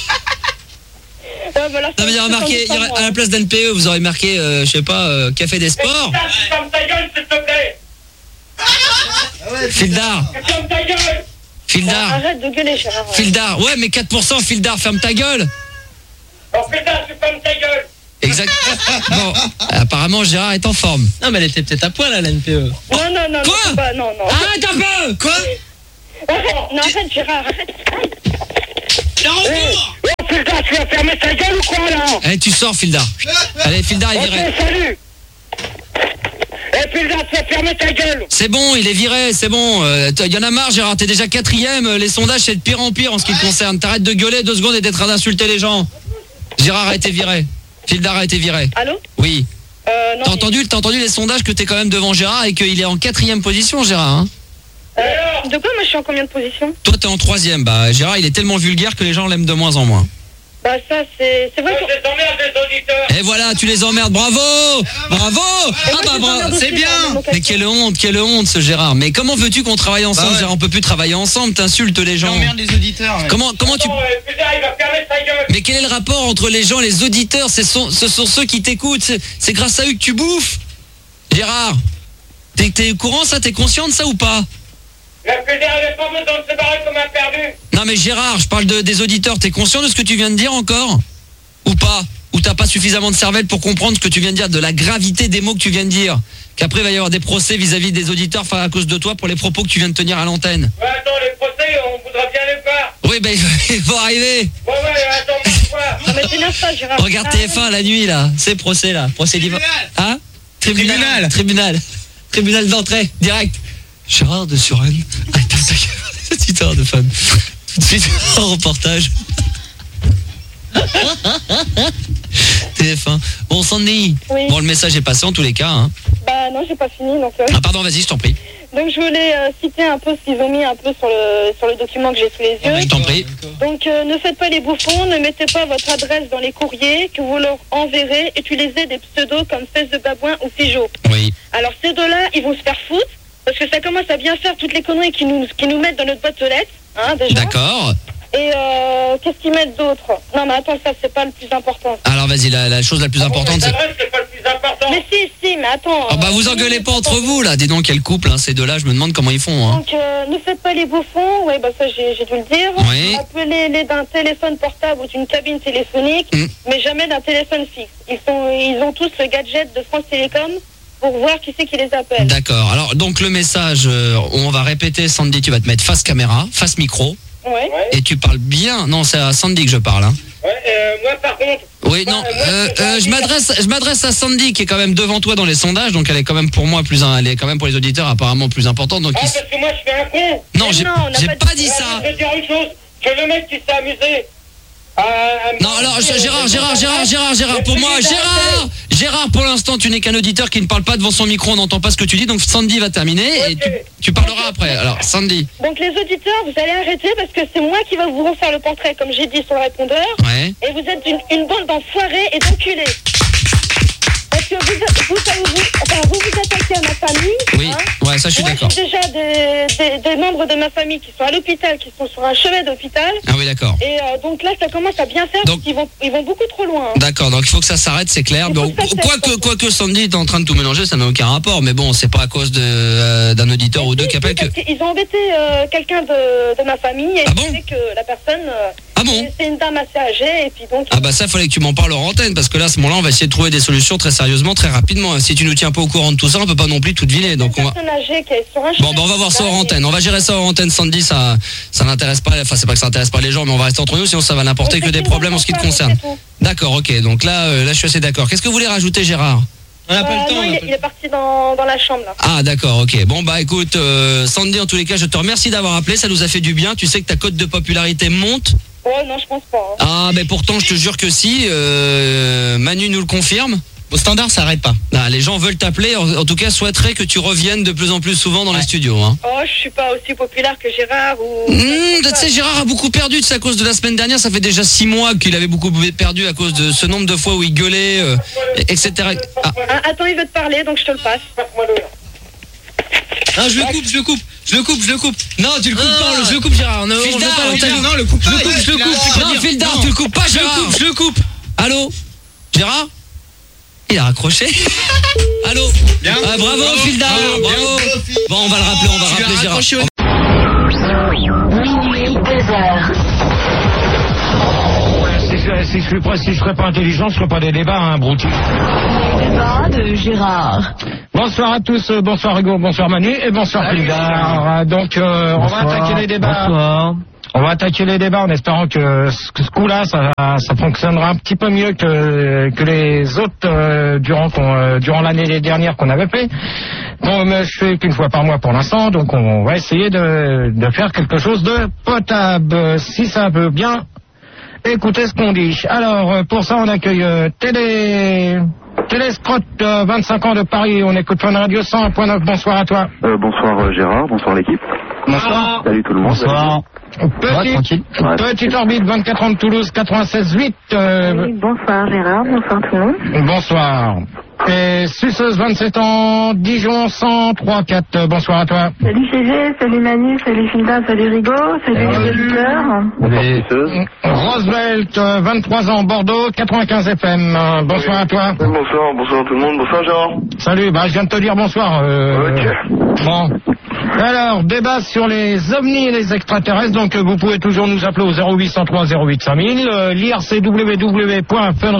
Euh, voilà, non mais il y aura marqué, il y aura, à la place d'N P E, vous aurez marqué, euh, je sais pas, euh, Café des Sports. Ferme ta gueule, s'il te plaît. Fildar. Ferme ta gueule. Fildar. Arrête de gueuler, Gérard. Fildar. Ouais, mais quatre pour cent, Fildar, ferme ta gueule. Oh putain, tu fermes ta gueule. Exact. Bon, apparemment Gérard est en forme. Non, mais elle était peut-être à poil à la N P E. Non, non, non, Quoi non, pas, non, non. Arrête un peu. Quoi? Arrête, non, arrête, Gérard, arrête. Oh putain, tu vas fermer ta gueule ou quoi là? Allez, tu sors, Fildar. Allez, Fildar est viré. Ok, salut. Eh putain, tu vas fermer ta gueule. C'est bon, il est viré, c'est bon. Euh, Il y en a marre, Gérard, t'es déjà quatrième. Les sondages, c'est de pire en pire en ce qui te concerne. T'arrêtes de gueuler deux secondes et d'être à d'insulter les gens. Gérard a été viré. Fildar a été viré. Allô? Oui. Euh, non. T'as entendu, t'as entendu les sondages que t'es quand même devant Gérard et qu'il est en quatrième position, Gérard, hein? Euh, de quoi, moi, je suis en combien de position? Toi, t'es en troisième. Bah, Gérard, il est tellement vulgaire que les gens l'aiment de moins en moins. Bah, ça, c'est c'est vrai Moi, que... je t'emmerde les auditeurs. Et voilà, tu les emmerdes, bravo. Bravo. Ah bah bravo, c'est bien. Mais quelle honte, quelle honte ce Gérard. Mais comment veux-tu qu'on travaille ensemble, Bah ouais. Gérard? On peut plus travailler ensemble, t'insultes les gens. J'emmerde les auditeurs. ouais. Comment, comment tu... Oh, eh, putain, il va fermer sa gueule. Mais quel est le rapport entre les gens et les auditeurs? Ce sont, ce sont ceux qui t'écoutent, c'est- c'est grâce à eux que tu bouffes. Gérard, t'es t'es au courant ça? T'es conscient de ça ou pas? La putain, il avait pas besoin de se barrer comme un perdu. Non mais Gérard, je parle de, des auditeurs, t'es conscient de ce que tu viens de dire encore? Ou pas? Ou t'as pas suffisamment de cervelle pour comprendre ce que tu viens de dire, de la gravité des mots que tu viens de dire? Qu'après il va y avoir des procès vis-à-vis des auditeurs enfin, à cause de toi pour les propos que tu viens de tenir à l'antenne. Ouais, attends, les procès, on voudra bien les faire. Oui ben il faut arriver. Ouais, ouais, attends, marche pas. Non, mais c'est bien ça, Gérard. Regarde T F un la nuit là, c'est procès là, procès divin. Hein? Tribunal. Tribunal. Tribunal d'entrée, direct. Gérard de Suresnes a été attaqué par des auditeurs de femmes. Tout de suite, en reportage. T F un. Bon, Sandy. Oui. Bon, le message est passé en tous les cas. Hein. Bah, non, j'ai pas fini, donc... euh, Ah, pardon, vas-y, je t'en prie. Donc, je voulais euh, citer un peu ce qu'ils ont mis un peu sur le, sur le document que j'ai sous les yeux. Je t'en prie. Donc, euh, ne faites pas les bouffons, ne mettez pas votre adresse dans les courriers que vous leur enverrez. Utilisez des pseudos comme Fesse de Babouin ou Figeaud. Oui. Alors, ces deux-là, ils vont se faire foutre, parce que ça commence à bien faire toutes les conneries qu'ils nous, qu'ils nous mettent dans notre boîte aux lettres, hein, déjà. D'accord. Et euh, qu'est-ce qu'ils mettent d'autre? Non, mais attends, ça, c'est pas le plus important. Alors, vas-y, la, la chose la plus importante, c'est... L'adresse, c'est pas le plus important. Mais si, si, mais attends. Ah bah, vous euh, engueulez pas entre vous, là. Dis donc, quel couple, hein, ces deux-là, je me demande comment ils font, hein. Donc, euh, ne faites pas les bouffons, ouais, bah ça, j'ai j'ai dû le dire. Oui. Appelez-les d'un téléphone portable ou d'une cabine téléphonique, Mm. mais jamais d'un téléphone fixe. Ils, sont, ils ont tous le gadget de France Télécom pour voir qui c'est qui les appelle. D'accord. Alors, donc, le message, euh, on va répéter, Sandy, tu vas te mettre face caméra, face micro, Ouais. et tu parles bien... Non, c'est à Sandy que je parle, hein. Ouais, euh, moi, par contre. Oui, non, euh, euh, je m'adresse, je m'adresse à Sandy qui est quand même devant toi dans les sondages, donc elle est quand même pour moi plus, elle est quand même pour les auditeurs apparemment plus importante. Donc Ah, il- parce que moi, je fais un con. non, j'ai, non, on n'a j'ai pas pas dit dit Ah, ça. Je veux dire une chose, que le mec qui s'est amusé. à- à me- Non, alors je- Gérard, Gérard, Gérard, Gérard, Gérard, pour moi, Gérard, Gérard, pour l'instant, tu n'es qu'un auditeur qui ne parle pas devant son micro, on n'entend pas ce que tu dis, donc Sandy va terminer et tu, tu parleras après. Alors, Sandy. Donc, les auditeurs, vous allez arrêter parce que c'est moi qui va vous refaire le portrait, comme j'ai dit sur le répondeur. Ouais. Et vous êtes une, une bande d'enfoirés et d'enculés. Parce que vous, vous, vous, enfin, vous vous attaquez à ma famille. Oui, hein. ouais, ça je suis Moi, d'accord. j'ai déjà des, des, des membres de ma famille qui sont à l'hôpital, qui sont sur un chevet d'hôpital. Ah oui, d'accord. Et euh, donc là, ça commence à bien faire Donc- parce qu'ils vont, ils vont beaucoup trop loin. hein. D'accord, donc il faut que ça s'arrête, c'est clair. Il faut Donc, que ça s'arrête. quoique, quoique Sandy est en train de tout mélanger, ça n'a aucun rapport. Mais bon, c'est pas à cause de, euh, d'un auditeur ou deux qui appelle que. Parce qu'ils ont embêté euh, quelqu'un de, de ma famille et Ah ils bon disaient que la personne, euh, Ah bon c'est- c'est une dame assez âgée et puis donc. Ah bah ça, fallait que tu m'en parles en antenne, parce que là, à ce moment-là, on va essayer de trouver des solutions très sérieusement, très rapidement. Si tu nous tiens pas au courant de tout ça, on peut pas non plus tout deviner. Donc on une va. personne âgée qui est sur un Bon, chevet bah on va voir ça en d'hôpital antenne. On va gérer ça en antenne, Sandy. Ça, ça n'intéresse pas. Enfin, c'est pas que ça intéresse pas les gens, mais on va rester entre nous, sinon ça va et- n'apporter on que fait des une problèmes en ce qui te bonne concerne. c'est tout. D'accord, ok. Donc là, euh, là, je suis assez d'accord. Qu'est-ce que vous voulez rajouter, Gérard? On n'a pas Euh, le temps. non, on a il, pas est, le il est parti dans, dans la chambre là. Ah d'accord, ok. Bon bah écoute, euh, Sandy, en tous les cas, je te remercie d'avoir appelé, ça nous a fait du bien. Tu sais que ta cote de popularité monte. Oh non, je pense pas. hein. Ah mais pourtant, je te jure que si. euh, Manu nous le confirme. Au standard, ça arrête pas. Ah, les gens veulent t'appeler, en, en tout cas souhaiteraient que tu reviennes de plus en plus souvent dans les studios. Hein. Oh, je suis pas aussi populaire que Gérard ou. Mmh, tu sais, Gérard a beaucoup perdu, c'est à cause de la semaine dernière, ça fait déjà six mois qu'il avait beaucoup perdu à cause de ce nombre de fois où il gueulait, euh, et cetera. Ah, Ah, attends, il veut te parler, donc je te le passe. Ah, je le coupe, je le coupe, je le coupe, je le coupe. non, tu le coupes Ah. pas, je le coupe Gérard. Non, on Fildar, veut pas Fildar, l'entendre. non, le coupe pas. Je le coupe, je le il a- coupe. il a- Non, Fildar, non. tu le coupes pas, Je le Gérard. coupe, je le coupe. Allô Gérard Il a raccroché. Allô Bien. Ah, bravo, Bravo, Fildar, bravo, bravo. Bon, on va le rappeler, on va Tu lui as rappeler Gérard. raccroché au- Minuit, deux heures. C'est si je suis prêt, si je serais pas intelligent, je ferais pas des débats, hein, brouti. Débat de Gérard. Bonsoir à tous, euh, bonsoir Hugo, bonsoir Manu et bonsoir Pulgar. Donc euh, on va attaquer les débats. Bonsoir. On va attaquer les débats en espérant que ce, ce coup-là, ça, ça fonctionnera un petit peu mieux que, que les autres euh, durant, euh, durant l'année dernière qu'on avait fait. Bon, mais je fais qu'une fois par mois pour l'instant, donc on va essayer de, de faire quelque chose de potable, si ça veut bien. Écoutez ce qu'on dit. Alors, pour ça, on accueille euh, Télé... Téléscrotte, euh, vingt-cinq ans de Paris. On écoute Fun Radio cent un point neuf. Bonsoir à toi. Euh, bonsoir euh, Gérard, bonsoir l'équipe. Bonsoir. Salut tout le monde. Bonsoir. Petite, Ouais. petite orbite, vingt-quatre ans de Toulouse, quatre-vingt-seize huit. Euh, Oui, bonsoir Gérard, bonsoir tout le monde. bonsoir. Et Suceuse, vingt-sept ans, Dijon, cent trois quatre. Euh, bonsoir à toi. Salut G G, salut Manu, salut Finda, salut Rigo, salut les auditeurs. Roosevelt, euh, vingt-trois ans, Bordeaux, quatre-vingt-quinze F M. Euh, bonsoir à toi. Bonsoir, bonsoir tout le monde. Bonsoir Gérard. Salut, bah je viens de te dire bonsoir. Euh, Bon. Alors, débat sur les ovnis et les extraterrestres. Donc, euh, vous pouvez toujours nous appeler au zéro huit cent trois zéro huit cinq mille. Euh, l'I R C w w w point fun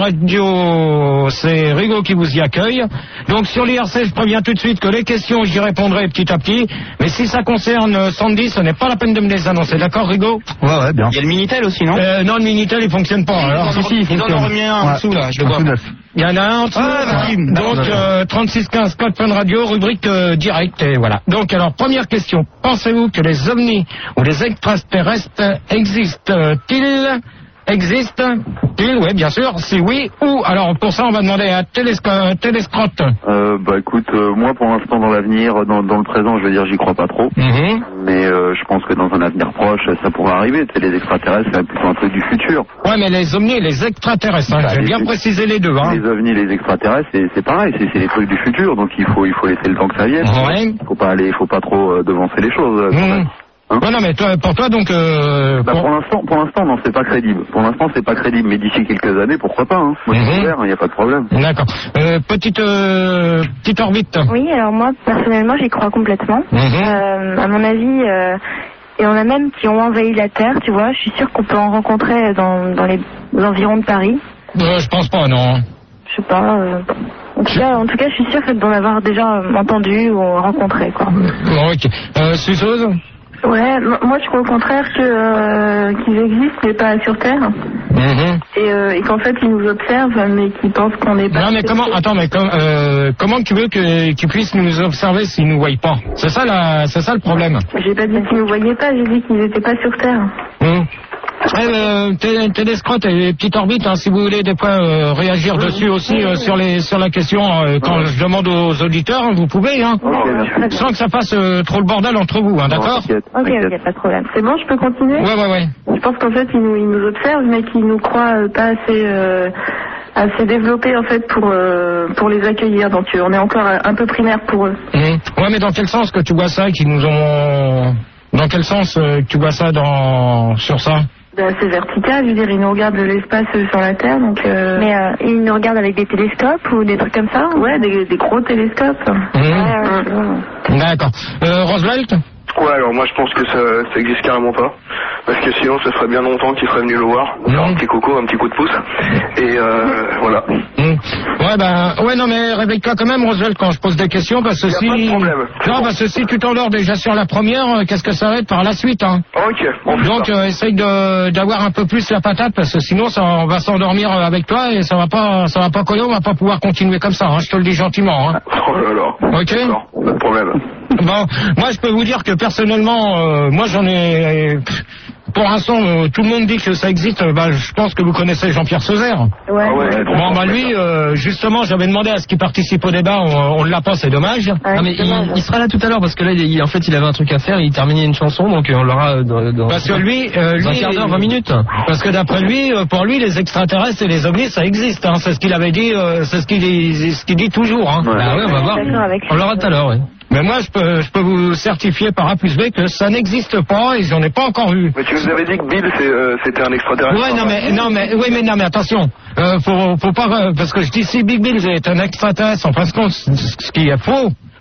radio, c'est Rigo qui vous y accueille. Donc, sur l'I R C, je préviens tout de suite que les questions, j'y répondrai petit à petit. Mais si ça concerne euh, Sandy, ce n'est pas la peine de me les annoncer. D'accord, Rigo? Ouais, ouais, bien. Il y a le Minitel aussi, non? euh, Non, le Minitel, il fonctionne pas. Alors, si, si, il Ils en fonctionne. ont remis un en Ouais. dessous, là, je le vois. Il y en a un en dessous. Ah, Ouais. Donc, euh, trente-six quinze code Fun Radio, rubrique euh, direct, et voilà. Donc, alors, première question. Pensez-vous que les ovnis ou les extraterrestres existent-ils? Existent-ils? Oui, bien sûr. Si oui, ou alors, pour ça, on va demander à Télésco- Téléscrotte. Euh, bah écoute, euh, moi pour l'instant dans l'avenir, dans, dans le présent, je veux dire, j'y crois pas trop. Mhm. Mais euh, je pense que dans un avenir proche, ça pourrait arriver. Tu sais, les extraterrestres, c'est plutôt un truc du futur. Ouais, mais les ovnis et les extraterrestres, hein, Bah, j'ai les- bien précisé les deux. Hein. Les ovnis, les extraterrestres, c'est, c'est pareil, c'est, c'est les trucs du futur, donc il faut, il faut laisser le temps que ça vienne. Ouais. Faut pas aller, faut pas trop euh, devancer les choses. euh, quand Mhm. même. Hein Ouais, non, mais toi, pour toi, donc... Euh, Bah, pour- pour l'instant, pour l'instant, non, c'est pas crédible. Pour l'instant, c'est pas crédible, mais d'ici quelques années, pourquoi pas, hein. Moi, je suis Mhm. ouvert, il n'y a pas de problème. D'accord. Euh, petite, euh, petite orbite. Oui, alors moi personnellement j'y crois complètement. Mhm. Euh, à mon avis, euh, et on a même qui ont envahi la Terre, tu vois, je suis sûre qu'on peut en rencontrer dans, dans les environs de Paris. Euh, je pense pas, non. Je sais pas. euh, en, tout cas, en tout cas, je suis sûre d'en avoir déjà euh, entendu ou rencontré, quoi. Bon, ok. Euh, Suceuse? Ouais, m- moi je crois au contraire que euh, qu'ils existent mais pas sur Terre. Mhm. Et, euh, et qu'en fait ils nous observent mais qu'ils pensent qu'on n'est pas... Non, mais comment, attends, mais com- euh, comment tu veux que, qu'ils puissent nous observer s'ils nous voient pas? C'est ça, la, c'est ça le problème. J'ai pas dit qu'ils nous voyaient pas, j'ai dit qu'ils n'étaient pas sur Terre. Hum. Eh, euh, Té- Téléscrotte et petite orbite, hein, si vous voulez des fois euh, réagir dessus aussi euh, sur les sur la question euh, quand je demande aux auditeurs, hein, vous pouvez, hein, sans que ça fasse euh, trop le bordel entre vous, hein, d'accord? Ok, ok, pas de problème. C'est bon, je peux continuer? Ouais, ouais, ouais. Je pense qu'en fait ils nous, ils nous observent mais qu'ils nous croient euh, pas assez... Euh, assez développés en fait pour euh, pour les accueillir, donc euh, on est encore un peu primaire pour eux. Hum. Ouais, mais dans quel sens que tu vois ça, qu'ils nous ont... Dans quel sens euh, que tu vois ça dans sur ça? Ben, c'est vertical, je veux dire, ils nous regardent de l'espace euh, sur la Terre, donc... Euh... Mais euh, ils nous regardent avec des télescopes ou des trucs comme ça? Ouais, des, des gros télescopes. Mmh. Ouais, ouais. D'accord. Euh, Roosevelt? Ouais, alors moi je pense que ça, ça existe carrément pas. Parce que sinon ça ferait bien longtemps qu'ils seraient venus le voir. Faire un petit coco, un petit coup de pouce. Et euh, voilà. Mmh. Ouais, ben, ouais, non, mais réveille-toi quand même, Roosevelt, quand je pose des questions, parce que si... Non, parce que si tu t'endors déjà sur la première, euh, qu'est-ce que ça va être par la suite, hein? Ok, on fait Donc, ça. euh, essaye de, d'avoir un peu plus la patate, parce que sinon, ça, on va s'endormir euh, avec toi, et ça va pas, ça va pas coller, on va pas pouvoir continuer comme ça, hein, je te le dis gentiment, hein. Oh là là. Ok? D'accord, pas de problème. Bon, moi je peux vous dire que personnellement, euh, moi j'en ai, euh, pour l'instant, euh, tout le monde dit que ça existe. euh, Bah, je pense que vous connaissez Jean-Pierre Sauzère. Ouais. Ah ouais, Bon, bah lui, euh, justement, j'avais demandé à ce qu'il participe au débat. On, on l'a pas, c'est dommage. Non, mais il, il sera là tout à l'heure parce que là, il, en fait, il avait un truc à faire. Il terminait une chanson, donc euh, on l'aura dans, dans, Parce que lui, euh, dans un lui, quart d'heure, vingt minutes. Parce que d'après lui, euh, pour lui, les extraterrestres et les ovnis, ça existe. Hein, c'est ce qu'il avait dit, euh, c'est ce qu'il dit, ce qu'il dit toujours. Hein. Bah ouais, on va voir. D'accord avec On l'aura tout à l'heure, oui. Mais moi, je peux, je peux vous certifier par A plus B que ça n'existe pas et j'en ai pas encore vu. Mais tu nous avais dit que Bill c'est, euh, c'était un extraterrestre. Ouais, non mais, non mais, oui, mais non mais attention, euh, faut, faut pas, euh, parce que je dis si Big Bill est un extraterrestre, en fin de compte, ce qui est faux.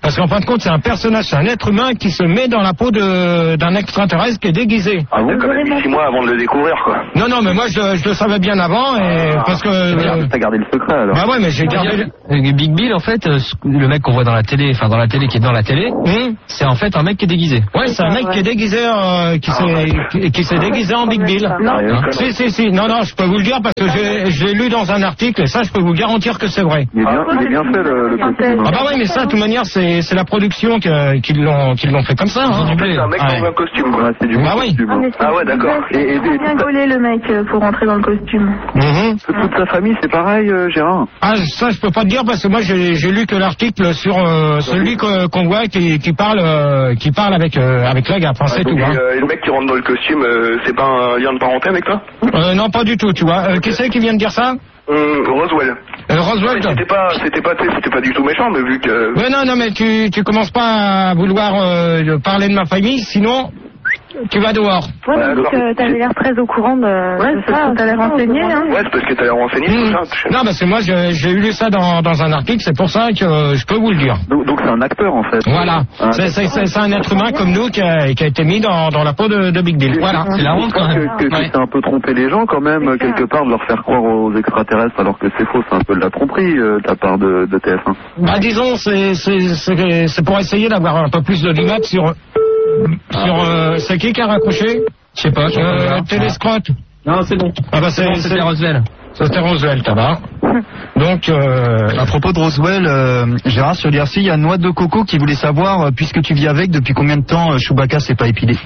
Parce qu'en fin de compte, c'est un personnage, c'est un être humain qui se met dans la peau de, d'un extraterrestre qui est déguisé. Ah bon, quand même six mois avant de le découvrir, quoi. Non, non, mais moi, je, je le savais bien avant, et Ah, parce que... Euh, t'as gardé le secret, alors. Bah ouais, mais j'ai gardé... Euh, Big Bill, en fait, euh, le mec qu'on voit dans la télé, enfin dans la télé, qui est dans la télé, Hum c'est en fait un mec qui est déguisé. Ouais, c'est un mec qui est déguisé, euh, qui s'est, qui, qui s'est déguisé en Big Bill. Non. Si, si, si. Non, non, je peux vous le dire parce que j'ai, je l'ai lu dans un article et ça, je peux vous garantir que c'est vrai. Il est bien, il est bien fait, le, le costume. Ah bah oui, mais ça, de toute manière, c'est, c'est la production que, qui l'ont, qui l'ont fait comme ça. Hein. C'est un mec Ouais. dans un costume, quoi. C'est du Bah oui. costume. Ah ouais, d'accord. Et, et, et bien gaulé le mec euh, pour rentrer dans le costume. Mhm. toute sa famille, c'est pareil, euh, Gérard. Ah, ça, je peux pas te dire parce que moi, j'ai, j'ai lu que l'article sur euh, celui que, qu'on voit qui, qui parle, euh, qui parle avec, euh, avec la gaffe. Hein, c'est tout. Et, Hein. euh, et le mec qui rentre dans le costume, euh, c'est pas un lien de parenté avec toi? Euh, non, pas du tout, tu vois. Euh, qui c'est qui vient de dire ça? euh, Roswell. Euh, Roswell. Mais C'était pas, c'était pas, c'était pas du tout méchant, mais vu que. Ouais, non, non, mais tu, tu commences pas à vouloir euh, parler de ma famille, sinon tu vas dehors. Ouais, mais donc euh, t'avais l'air très au courant de, ouais, de ce que t'avais renseigné, hein. Ouais, c'est parce que t'as l'air renseigné Mmh. tout ça. Non, parce que moi, je- j'ai lu ça dans, dans un article, c'est pour ça que euh, je peux vous le dire. Donc, donc c'est un acteur, en fait. Voilà, Ah, c'est, c'est, c'est, c'est un être humain comme nous qui a, qui a été mis dans, dans la peau de, de Big Bill. Voilà, c'est la honte quand même. Que, que, que Ouais. c'est un peu tromper les gens quand même, quelque part, de leur faire croire aux extraterrestres alors que c'est faux, c'est un peu de la tromperie euh, de la part de, de T F un. Bah disons, c'est, c'est, c'est, c'est pour essayer d'avoir un peu plus de l'image sur... sur euh, c'est qui qui a raccroché? Je sais pas. Euh, Téléscrotte. Non, c'est bon. Ah bah c'est, C'est bon, c'était Roswell. C'était Roswell, tabac. Donc, euh, À propos de Roswell, euh, Gérard, sur l'I R C, il y a Noix de Coco qui voulait savoir, euh, puisque tu vis avec, depuis combien de temps euh, Chewbacca s'est pas épilé.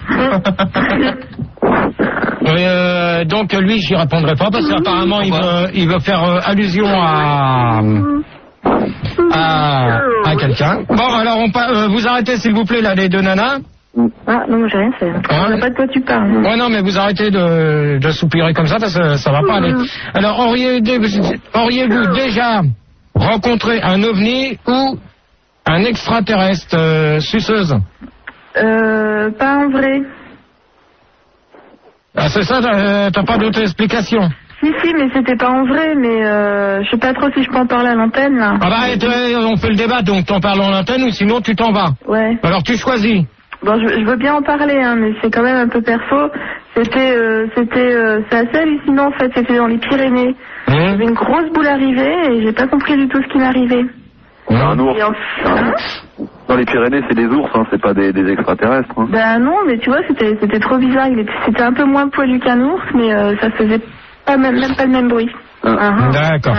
euh, donc lui, j'y répondrai pas parce qu'apparemment il veut, il veut faire euh, allusion à à, à quelqu'un. Bon, alors on pa- euh, vous arrêtez s'il vous plaît là les deux nanas. Ah, non, j'ai rien fait. Je sais pas de quoi tu parles. Ouais, non, mais vous arrêtez de, de soupirer comme ça parce que ça va pas aller. Alors, auriez-vous auriez-vous déjà rencontré un ovni ou un extraterrestre euh, suceuse? Euh, pas en vrai. Ah, c'est ça, t'as t'as pas d'autre explication? Si, si, mais c'était pas en vrai, mais euh, je sais pas trop si je peux en parler à l'antenne, là. Ah bah, arrête, euh, on fait le débat, donc t'en parles en antenne ou sinon tu t'en vas. Ouais. Alors tu choisis. Bon, je, je veux bien en parler, hein, mais c'est quand même un peu perso. C'était, euh, c'était, euh, c'est assez hallucinant, en fait. C'était dans les Pyrénées. Mmh. J'avais une grosse boule arrivée et j'ai pas compris du tout ce qui m'arrivait. Un ours. Et en- hein Dans les Pyrénées, c'est des ours, hein, c'est pas des, des extraterrestres. Hein. Ben non, mais tu vois, c'était, c'était trop bizarre. Il était, c'était un peu moins poilu qu'un ours, mais euh, ça faisait pas même, même pas le même bruit. Ah, ah. D'accord.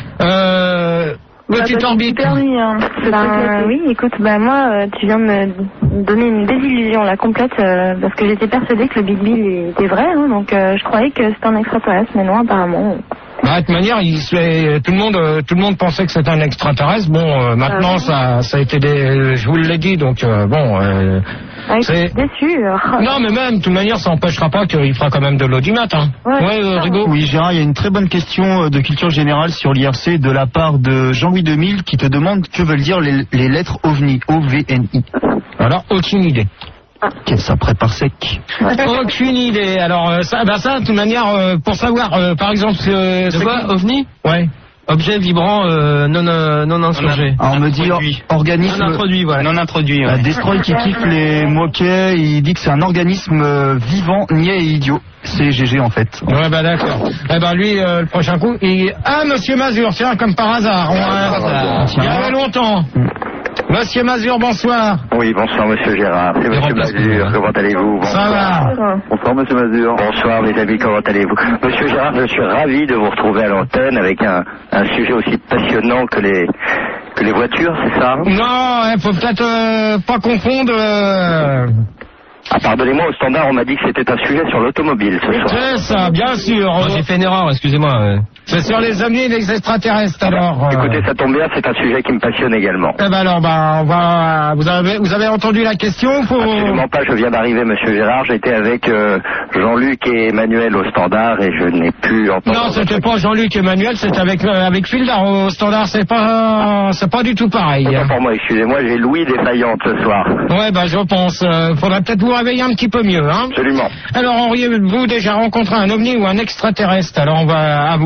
Euh, petite orbite. Permis, hein. Ben, oui, écoute, bah moi, euh, tu viens de me donner une désillusion là complète euh, parce que j'étais persuadée que le Big Bill était vrai, hein, donc euh, je croyais que c'était un extraterrestre, mais non, apparemment. Bah, de toute manière, il se fait- tout le monde, euh, tout le monde pensait que c'était un extraterrestre. Bon, euh, maintenant, ça, ça a été des, je vous l'ai dit, donc euh, bon. Euh, Ah, c'est- déçu. Non, mais même, de toute manière, ça n'empêchera pas qu'il fera quand même de l'audimat. Hein. Ouais, euh, Rigaud. Oui, Gérard, il y a une très bonne question euh, de culture générale sur l'I R C de la part de Jean-Louis deux mille qui te demande que veulent dire les, les lettres OVNI, O V N I. Alors, aucune idée. Qu'est-ce que ça prépare sec? Aucune idée. Alors, euh, ça, bah ça, de toute manière, euh, pour savoir, euh, par exemple, euh, C'est quoi, OVNI? Ouais. Objet vibrant euh, non, euh, non insurgé. Ah, on me dit or- organisme Non introduit, voilà. non introduit. Ouais. Destroy qui kiffe les moquets, il dit que c'est un organisme euh, vivant, niais et idiot. C'est G G en fait. Ouais, bah d'accord. Eh ben lui, euh, le prochain coup, il... Ah, Monsieur Mazur, tiens, comme par hasard. On, il y avait longtemps. Monsieur Mazur, bonsoir. Oui, bonsoir Monsieur Gérard, c'est Monsieur Mazur, comment allez-vous? Ça va. Bonsoir Monsieur Mazur. Bonsoir mes amis, comment allez-vous? Monsieur Gérard, je suis ravi de vous retrouver à l'antenne avec un, un sujet aussi passionnant que les, que les voitures, c'est ça? Non, il faut peut-être euh, pas confondre... euh, Ah, pardonnez-moi, au standard, on m'a dit que c'était un sujet sur l'automobile ce soir. C'est ça, bien sûr. Oh, j'ai fait une erreur, excusez-moi. euh. C'est sur les ovnis et les extraterrestres, alors. euh. Écoutez, ça tombe bien, c'est un sujet qui me passionne également. Eh ben alors, bah, on va... Vous avez, vous avez entendu la question pour... Absolument pas, je viens d'arriver, Monsieur Gérard. J'étais avec euh, Jean-Luc et Emmanuel au standard et je n'ai pu entendre... Non, c'était pas Jean-Luc et Emmanuel, c'était avec euh, avec Fildar au standard. C'est pas c'est pas du tout pareil. Autant pour moi, excusez-moi, j'ai Louis défaillante ce soir. Ouais, bah je pense. Euh, faudrait peut-être vous réveiller un petit peu mieux, hein. Absolument. Alors, auriez-vous déjà rencontré un ovni ou un extraterrestre? Alors, on va à vous de,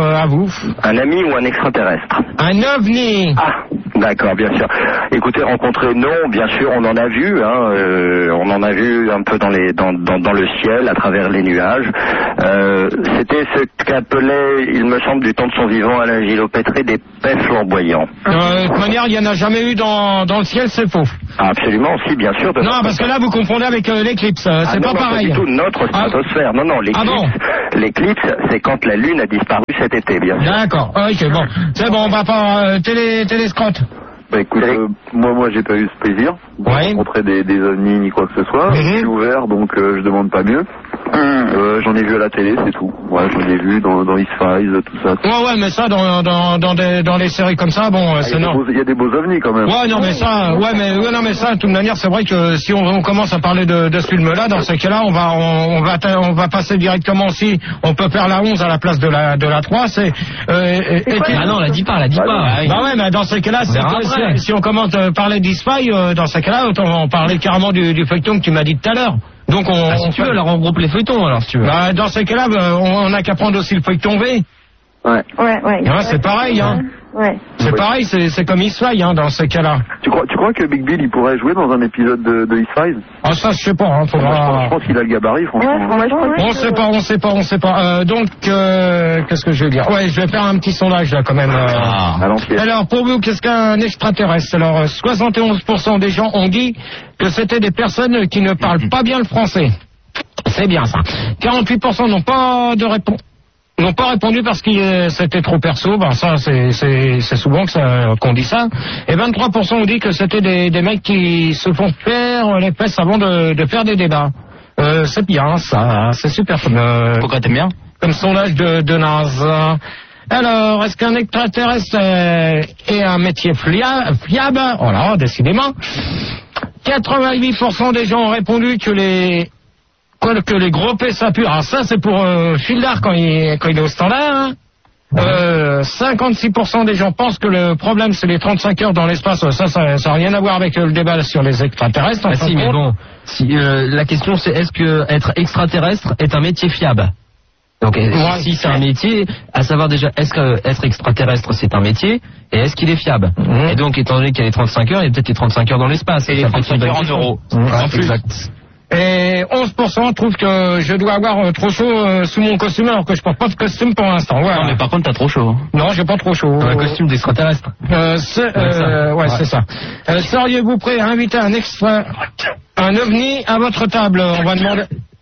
euh, à vous. Un ami ou un extraterrestre? Un ovni. Ah, d'accord, bien sûr. Écoutez, rencontrer, non, bien sûr, on en a vu, hein, euh, on en a vu un peu dans les dans, dans, dans le ciel, à travers les nuages. Euh, c'était ce qu'appelait, il me semble, du temps de son vivant, Alain Gillot-Pétré, des pets flamboyants. Euh, de toute manière, il n'y en a jamais eu dans, dans le ciel, c'est faux. Ah, absolument, si, bien sûr. De Non, parce que là, vous confondez avec euh, l'éclipse, euh, c'est ah, pas non, non, pareil. Pas du tout notre stratosphère. Ah. Non, non, l'éclipse, ah bon l'éclipse, c'est quand la Lune a disparu cet été, bien sûr. D'accord, ok, bon. C'est bon, on va pas euh, télé, téléscrotte. Bah écoute, euh, moi, moi, j'ai pas eu ce plaisir de ouais. rencontrer des, des ovnis ni quoi que ce soit. Mm-hmm. Je suis ouvert, donc euh, je demande pas mieux. Euh, j'en ai vu à la télé, c'est tout. Ouais, j'en ai vu dans, dans X-Files, tout ça. Ouais, ouais, mais ça, dans, dans, dans, des, dans les séries comme ça, bon, ah, c'est non. Il y a des beaux ovnis quand même. Ouais, non, mais ça, ouais, mais, ouais, non, mais ça, de toute manière, c'est vrai que si on, on commence à parler de, de ce film-là, dans ce cas-là, on va, on, on va, on va passer directement aussi, on peut faire la onze à la place de la, de la trois, c'est, euh, et, ah non, la dit pas, la dit bah, pas. Bah, bah ouais, mais dans ce cas-là, si, si on commence à parler d'X-Files, euh, dans ce cas-là, autant on parlait carrément du, du feuilleton que tu m'as dit tout à l'heure. Donc on, ah, si on tu fait... veux, alors on regroupe les feuilletons, alors si tu veux. Bah, dans ces cas-là, bah, on n'a qu'à prendre aussi le feuilleton V. Ouais. Ouais, ouais. ouais c'est pareil, hein. Ouais. C'est ouais. pareil, c'est, c'est comme X-Files, hein, dans ces cas-là. Tu crois, tu crois que Big Bill, il pourrait jouer dans un épisode de, de X-Files? Ah, ça, je sais pas, hein, faudra... Moi, je pense, je pense qu'il a le gabarit, franchement. Ouais, moi, je crois on sait pas, on sait pas, on sait pas. Euh, donc, euh, qu'est-ce que je vais dire? Ouais, je vais faire un petit sondage, là, quand même. Euh... Ah, alors, pour vous, qu'est-ce qu'un extraterrestre? Alors, soixante et onze pour cent des gens ont dit que c'était des personnes qui ne parlent pas bien le français. C'est bien, ça. quarante-huit pour cent n'ont pas de réponse. N'ont pas répondu parce que c'était trop perso, ben ça c'est, c'est, c'est souvent que ça, qu'on dit ça. Et vingt-trois pour cent ont dit que c'était des, des mecs qui se font faire les fesses avant de, de faire des débats. Euh, c'est bien ça, c'est super comme... Euh, Pourquoi t'aimes bien? Comme sondage de, de NASA. Alors, est-ce qu'un extraterrestre est un métier flia, fiable? Oh là, décidément. quatre-vingt-huit pour cent des gens ont répondu que les... que les gros P ça pue. Alors ça c'est pour euh, Fildar quand il, quand il est au standard. Hein. Euh, cinquante-six pour cent des gens pensent que le problème c'est les trente-cinq heures dans l'espace. Ça, ça, ça n'a rien à voir avec le débat sur les extraterrestres. Ah si, mais bon, si, euh, la question c'est est-ce que être extraterrestre est un métier fiable? Donc ouais, si c'est un métier, à savoir déjà est-ce que être extraterrestre c'est un métier et est-ce qu'il est fiable? Mmh. Et donc étant donné qu'il y a les trente-cinq heures, il y a peut-être les trente-cinq heures dans l'espace. Et les trente-cinq heures en euros. Mmh. En plus. Exact. Et onze pour cent trouvent que je dois avoir euh, trop chaud euh, sous mon costume alors que je porte pas de costume pour l'instant. Ouais. Non mais par contre t'as trop chaud. Hein. Non, j'ai pas trop chaud. Un costume d'extraterrestre. Euh, c'est, euh, ouais, ouais. c'est ça. Euh, seriez-vous prêt à inviter un extra, un ovni à votre table? On va demander,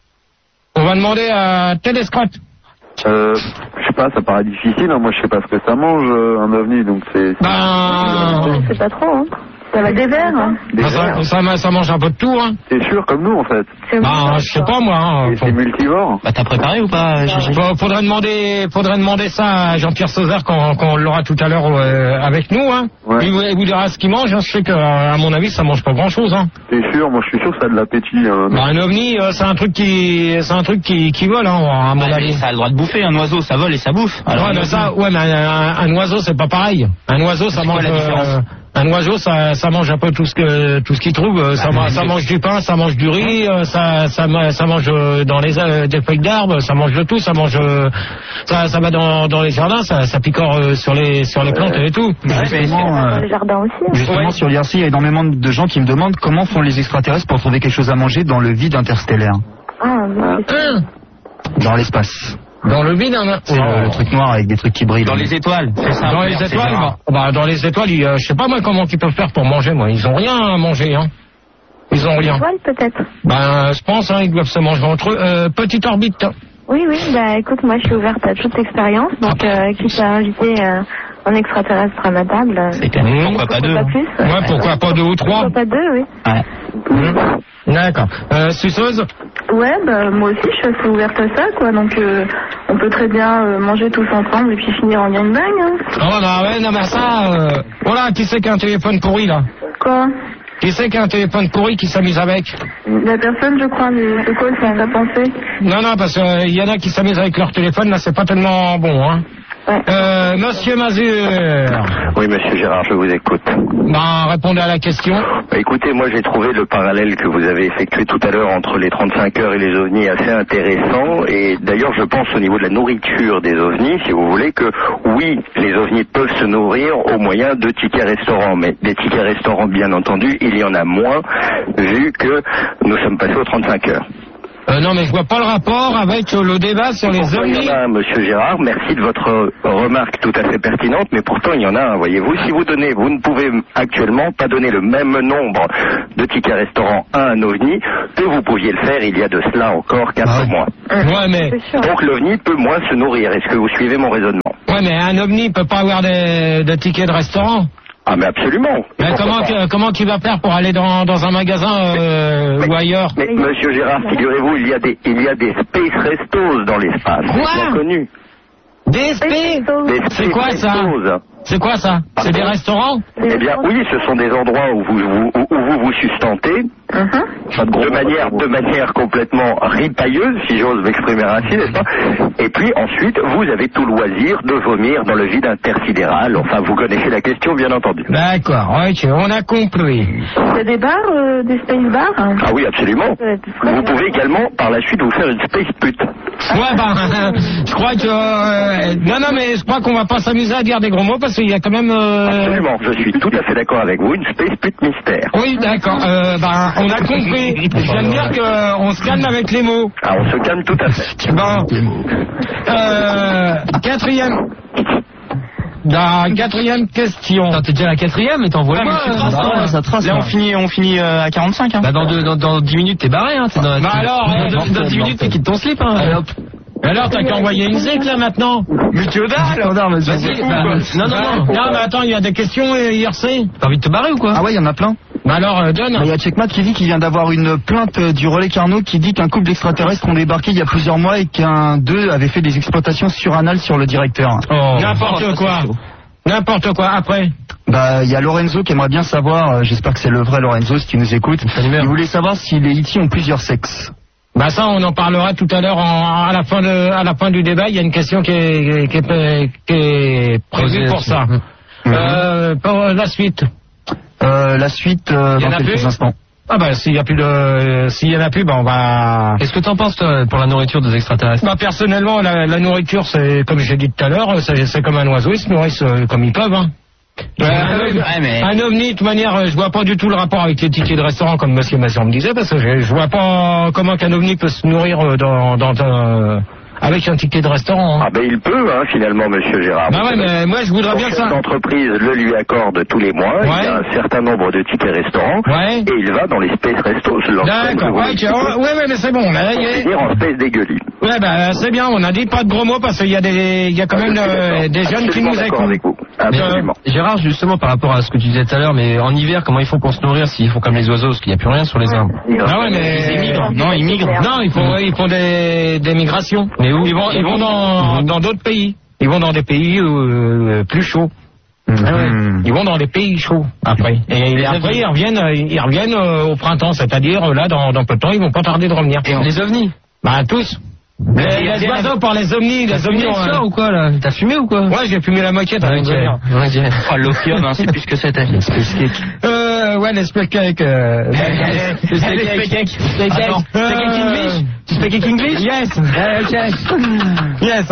on va demander à Téléscrotte. Euh, je sais pas, ça paraît difficile. Hein. Moi, je sais pas ce que ça mange un ovni, donc c'est. c'est... Ben... C'est pas trop. Hein. Ça va des verres. Hein. Des bah, verres. Ça, ça, ça mange un peu de tout, hein. C'est sûr, comme nous, en fait. Bah, je sais pas, moi. Hein, c'est multivore. Bah, t'as préparé ou pas? Bah, faudrait demander, faudrait demander ça à Jean-Pierre Sauzard quand, quand on l'aura tout à l'heure euh, avec nous, hein. Ouais. Il, vous, il vous dira ce qu'il mange. Hein. Je sais que, à mon avis, ça mange pas grand-chose, hein. C'est sûr, moi, je suis sûr que ça a de l'appétit. Hein. Bah, un ovni, euh, c'est un truc qui, c'est un truc qui, qui vole, hein, à mon bah, avis. Ça a le droit de bouffer. Un oiseau, ça vole et ça bouffe. Alors, ouais, mais ça, ouais, mais un, un oiseau, c'est pas pareil. Un oiseau, ça mange. Euh, Un oiseau, ça, ça mange un peu tout ce que tout ce qu'il trouve. Ça, bah, ça mange du pain, ça mange du riz, ça, ça, ça mange dans les euh, des feuilles d'arbres, ça mange de tout. Ça mange, ça, ça va dans, dans les jardins, ça, ça picore sur les sur les plantes et tout. Justement, euh, les jardins aussi. Justement, ouais. Sur l'I R C, il y a énormément de gens qui me demandent comment font les extraterrestres pour trouver quelque chose à manger dans le vide interstellaire. Ah, euh, dans l'espace. Dans le vide, hein. C'est oh. le, le truc noir avec des trucs qui brillent. Dans les étoiles. C'est ça. Dans les étoiles, bah, bah, dans les étoiles, ils, euh, je sais pas moi comment ils peuvent faire pour manger, moi. Ils ont rien à manger, hein. Ils ont rien. Étoiles, peut-être. Ben, je pense, hein, ils doivent se manger entre eux. Euh, petite orbite. Oui, oui. Bah, écoute, moi, je suis ouverte à toute expérience, donc euh, quitte à inviter euh, un extraterrestre à ma table. C'est quand même, pourquoi, pourquoi pas deux? Pas plus, ouais, ouais, pourquoi pas deux ou trois? Pourquoi pas deux, oui. Ouais. Mmh. D'accord. Euh, Suceuse? Ouais, bah, moi aussi, je suis assez ouverte à ça, quoi. Donc, euh, on peut très bien euh, manger tous ensemble et puis finir en gangbang. Hein. Oh, bah, ouais, non, mais ça, euh... voilà, qui c'est qui a un téléphone pourri, là? Quoi? Qui c'est qui a un téléphone pourri qui s'amuse avec? La personne, je crois, mais c'est quoi ça t'a pensé? Non, non, parce qu'il euh, y en a qui s'amusent avec leur téléphone, là, c'est pas tellement bon, hein. Euh, Monsieur Mazur. Oui, monsieur Gérard, je vous écoute. Ben, répondez à la question. Bah, écoutez, moi j'ai trouvé le parallèle que vous avez effectué tout à l'heure entre les trente-cinq heures et les ovnis assez intéressant. Et d'ailleurs, je pense au niveau de la nourriture des ovnis, si vous voulez, que oui, les ovnis peuvent se nourrir au moyen de tickets restaurants. Mais des tickets restaurants, bien entendu, il y en a moins, vu que nous sommes passés aux trente-cinq heures. Euh, non, mais je vois pas le rapport avec euh, le débat sur les Pourtant, ovnis. il y en a un, monsieur Gérard, merci de votre remarque tout à fait pertinente, mais pourtant il y en a un, voyez-vous. Si vous donnez, vous ne pouvez actuellement pas donner le même nombre de tickets restaurants à un ovni que vous pouviez le faire il y a de cela encore quatre mois. Ouais, mais... Donc l'ovni peut moins se nourrir. Est-ce que vous suivez mon raisonnement? Ouais, mais un ovni peut pas avoir des, des tickets de restaurant. Ah, mais absolument. Mais comment, que, comment tu vas faire pour aller dans, dans un magasin euh, mais, ou ailleurs? Mais monsieur Gérard, figurez-vous, il y a des, il y a des space restos dans l'espace. Quoi? C'est bien connu. Des space? C'est quoi ça? C'est quoi ça? C'est des restaurants? Eh bien, oui, ce sont des endroits où vous vous, où vous, vous sustentez, uh-huh. de manière, de manière complètement ripailleuse, si j'ose m'exprimer ainsi, n'est-ce pas? Et puis ensuite, vous avez tout loisir de vomir dans le vide intersidéral. Enfin, vous connaissez la question, bien entendu. D'accord, ok, on a compris. Il y a des bars, euh, des space bars? Ah oui, absolument. Vous pouvez également, par la suite, vous faire une space pute. Ouais, ben, je crois que... Euh, non, non, mais je crois qu'on va pas s'amuser à dire des gros mots parce qu'il y a quand même... Euh... Absolument, je suis tout à fait d'accord avec vous, une space pute mystère. Oui, d'accord, euh, ben, on a compris. Je viens de dire qu'on se calme avec les mots. Ah, on se calme tout à fait. Bon, euh, quatrième... La quatrième question. Attends, t'es déjà à la quatrième, mais t'envoies ouais, pas. Mais trace, bah, ouais, ça trace. Là, on finit, on finit euh, à quarante-cinq. Hein. Bah, dans, deux, dans, dans dix minutes, t'es barré. Hein, t'es dans, bah alors, dans, dans, dans dix minutes, tu quittes ton slip. Hein. Allez, hop. Alors, t'as qu'à envoyer une zec là maintenant. Mais tu es là, vas-y. Bah, non, non, non. Non, mais attends, il y a des questions, I R C. T'as envie de te barrer ou quoi? Ah ouais, il y en a plein. Bah alors, euh, donne. Il y a Checkmat qui dit qu'il vient d'avoir une plainte du relais Carnot qui dit qu'un couple d'extraterrestres ont débarqué il y a plusieurs mois et qu'un d'eux avait fait des exploitations suranales sur le directeur. Oh, n'importe oh, quoi. N'importe quoi. Après. Bah, il y a Lorenzo qui aimerait bien savoir, euh, j'espère que c'est le vrai Lorenzo si tu nous écoutes. Il voulait savoir si les E T ont plusieurs sexes. Bah ça, on en parlera tout à l'heure en, à la fin de, à la fin du débat. Il y a une question qui est, qui est, qui est prévue pour ça. Mm-hmm. Euh, pour la suite. Euh, la suite euh, dans quelques plus instants. Ah bah s'il y a plus de, s'il y en a plus, bah on va. Qu'est-ce que t'en penses toi pour la nourriture des extraterrestres? Bah personnellement, la, la nourriture, c'est comme j'ai dit tout à l'heure, c'est, c'est comme un oiseau, ils se nourrissent euh, comme ils peuvent. Hein. Ouais, un, ouais, mais... un ovni, de toute manière, je vois pas du tout le rapport avec les tickets de restaurant, comme Monsieur Masson me disait, parce que je, je vois pas comment qu'un ovni peut se nourrir dans, dans un, avec un ticket de restaurant. Hein. Ah ben il peut, hein, finalement, Monsieur Gérard. Bah ouais, mais moi je voudrais bien que ça. L'entreprise le lui accorde tous les mois, ouais. Il y a un certain nombre de tickets restaurants, ouais. Et il va dans les space restos. D'accord, ouais, okay. oh, ouais, ouais, mais c'est bon. Là, y est... en space dégueulis. Ouais, bah c'est bien, on a dit pas de gros mots parce qu'il y a des, il y a quand même euh, des jeunes qui nous écoutent. Absolument. Mais, Gérard, justement, par rapport à ce que tu disais tout à l'heure, mais en hiver, comment ils font pour se nourrir s'ils font comme les oiseaux, parce qu'il n'y a plus rien sur les arbres? Ah ouais, mais ils migrent. Non, ils migrent. Non, ils font, ils font des, des migrations. Mais où? Ils vont, ils vont dans, dans d'autres pays. Ils vont dans des pays euh, plus chauds. Mmh. Ah ouais. Ils vont dans des pays chauds après. Et, et après ils reviennent, ils reviennent euh, au printemps, c'est-à-dire là dans, dans peu de temps, ils vont pas tarder de revenir. Et les ovnis? Bah tous. Les, les oiseaux par les ovnis, les ovnis ont ça ou quoi là? T'as fumé ou quoi? Ouais, j'ai fumé la moquette. Ouais, okay. Okay. Oh, l'opium, hein, c'est plus que c'était. Euh, ouais, les speak cake. Euh, les speak cake. Speak cake. Speak English? Tu speak English? Yes. Ok. Yes.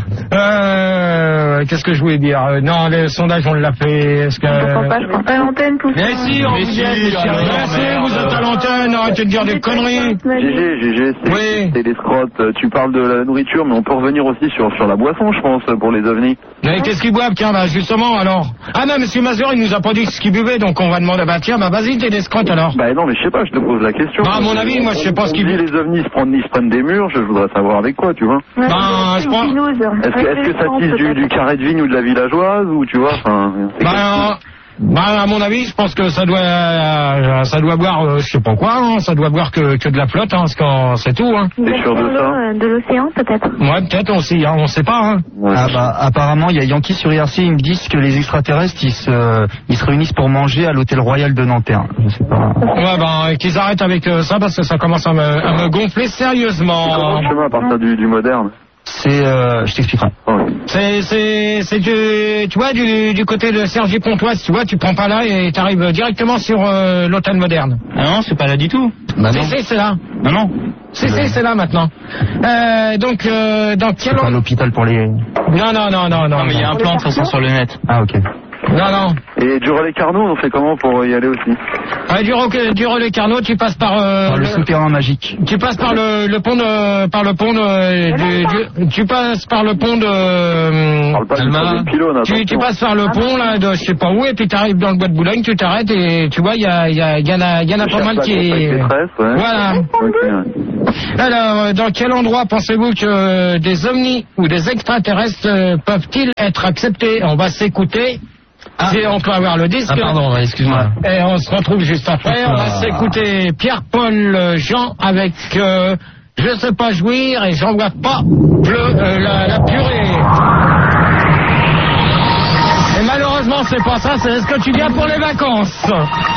Euh, qu'est-ce que je voulais dire? Non, le sondage, on l'a fait. Est-ce que... Je comprends pas, je prends pas l'antenne tout ça. Mais si, on vous êtes. Vous êtes à l'antenne, arrêtez de dire des conneries. G G, G G, c'est oui. C'est des scrottes. Tu parles de la nourriture, mais on peut revenir aussi sur, sur la boisson, je pense, pour les ovnis. Mais qu'est-ce qu'ils boivent, tiens, bah, justement, alors? Ah non, Monsieur Mazur, il nous a pas dit ce qu'il buvait, donc on va demander, bah tiens, bah vas-y, t'es des scrottes, alors. Bah non, mais je sais pas, je te pose la question. Bah, à mon avis, moi, je sais pas ce qu'ils buvent. Les ovnis se prennent, ils se prennent des murs, je voudrais savoir avec quoi, tu vois. Ouais, bah, je pense... Est-ce que, est-ce que ça tisse du, du carré de vigne ou de la villageoise, ou tu vois, enfin... Bah, bah, à mon avis, je pense que ça doit, euh, ça doit boire, euh, je sais pas quoi, hein, ça doit boire que, que de la flotte, hein, c'est tout, hein. T'es sûr de ça? De l'océan, peut-être. Ouais, peut-être aussi, hein, on sait pas, hein. Ouais. Ah bah, apparemment, il y a Yankee sur I R C, ils me disent que les extraterrestres, ils se, ils se réunissent pour manger à l'hôtel Royal de Nanterre. Je sais pas. Ouais, bah, qu'ils arrêtent avec euh, ça, parce que ça commence à me, à me gonfler sérieusement. C'est comment le chemin à partir du, du moderne? C'est, euh, je t'expliquerai. C'est, c'est, c'est du, tu vois, du, du côté de Sergi Pontoise, tu vois, tu prends pas là et t'arrives directement sur euh, l'hôtel moderne. Ah non, c'est pas là du tout. Bah si, si, c'est là. Non, non. Si, si, c'est là maintenant. Euh, donc, euh, dans quel... C'est pas l'hôpital pour les... Non, non, non, non, non. Non, mais il y a un plan de toute façon sur le net. Ah, ok. Non, non. Et du relais Carnot, on fait comment pour y aller aussi? Ouais, du, ro- du relais Carnot, tu passes par... Euh, Par le souterrain magique. Tu passes par le, le pont de... Par le pont de... du- du- tu passes par le pont de... Parle pas du Alma. troisième pylône, Tu, tu attention. passes par le pont, là, de je sais pas où, et puis t'arrives dans le bois de Boulogne, tu t'arrêtes, et tu vois, il y, a, il y, a, il y en a, il y en a pas mal qui est... Voilà. Alors, euh, dans quel endroit pensez-vous que euh, des ovnis ou des extraterrestres euh, peuvent-ils être acceptés? On va s'écouter. Ah. Si on peut avoir le disque. Ah pardon, excuse-moi. Et on se retrouve juste après. On va s'écouter Pierre-Paul Jean avec euh, Je sais pas jouir et j'en vois pas bleu, euh, la, la purée. Et malheureusement c'est pas ça, c'est est-ce que tu viens pour les vacances?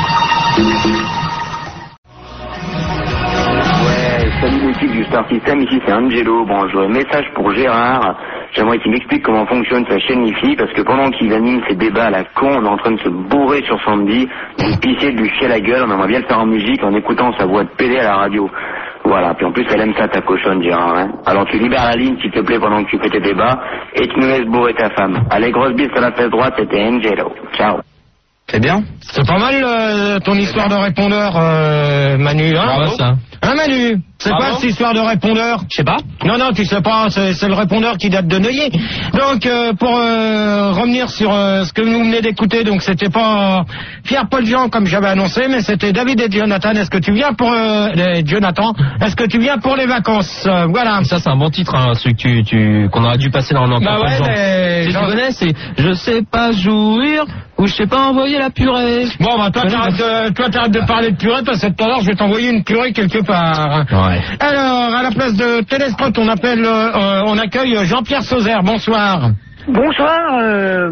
Ouais, salut l'équipe du Star System, ici c'est Angelo. Bon, j'aurais un message pour Gérard. J'aimerais qu'il m'explique comment fonctionne sa chaîne Wi-Fi, parce que pendant qu'il anime ses débats à la con, on est en train de se bourrer sur Sandy, de pisser, de lui chier la gueule, on aimerait bien le faire en musique en écoutant sa voix de pédé à la radio. Voilà, puis en plus elle aime ça ta cochonne, Gérard, hein. Alors tu libères la ligne s'il te plaît pendant que tu fais tes débats, et tu nous laisses bourrer ta femme. Allez, grosse bise sur la fesse droite, c'était Angelo. Ciao. C'est bien. C'est pas mal euh, ton histoire de répondeur, euh, Manu. Hein, Bravo, ça. Hein, Manu? C'est Bravo. quoi cette histoire de répondeur? Je sais pas. Non, non, tu sais pas, c'est, c'est le répondeur qui date de Neuilly. Donc, euh, pour euh, revenir sur euh, ce que vous venez d'écouter, donc c'était pas Pierre-Paul Jean comme j'avais annoncé, mais c'était David et Jonathan. Est-ce que tu viens pour euh, les- Jonathan? Est-ce que tu viens pour les vacances? Euh, Voilà. Ça c'est un bon titre, hein, celui que tu, tu qu'on aurait dû passer dans le Bah ouais, mais Tu genre- connais, c'est je sais pas jouir ou je sais pas envoyer la purée. Bon, bah toi, t'arrêtes de, toi, t'arrêtes de parler de purée, parce que tout à l'heure, je vais t'envoyer une purée quelque part. Ouais. Alors, à la place de Téléspot, on appelle, euh, euh, on accueille Jean-Pierre Sauzère. Bonsoir. Bonsoir, euh,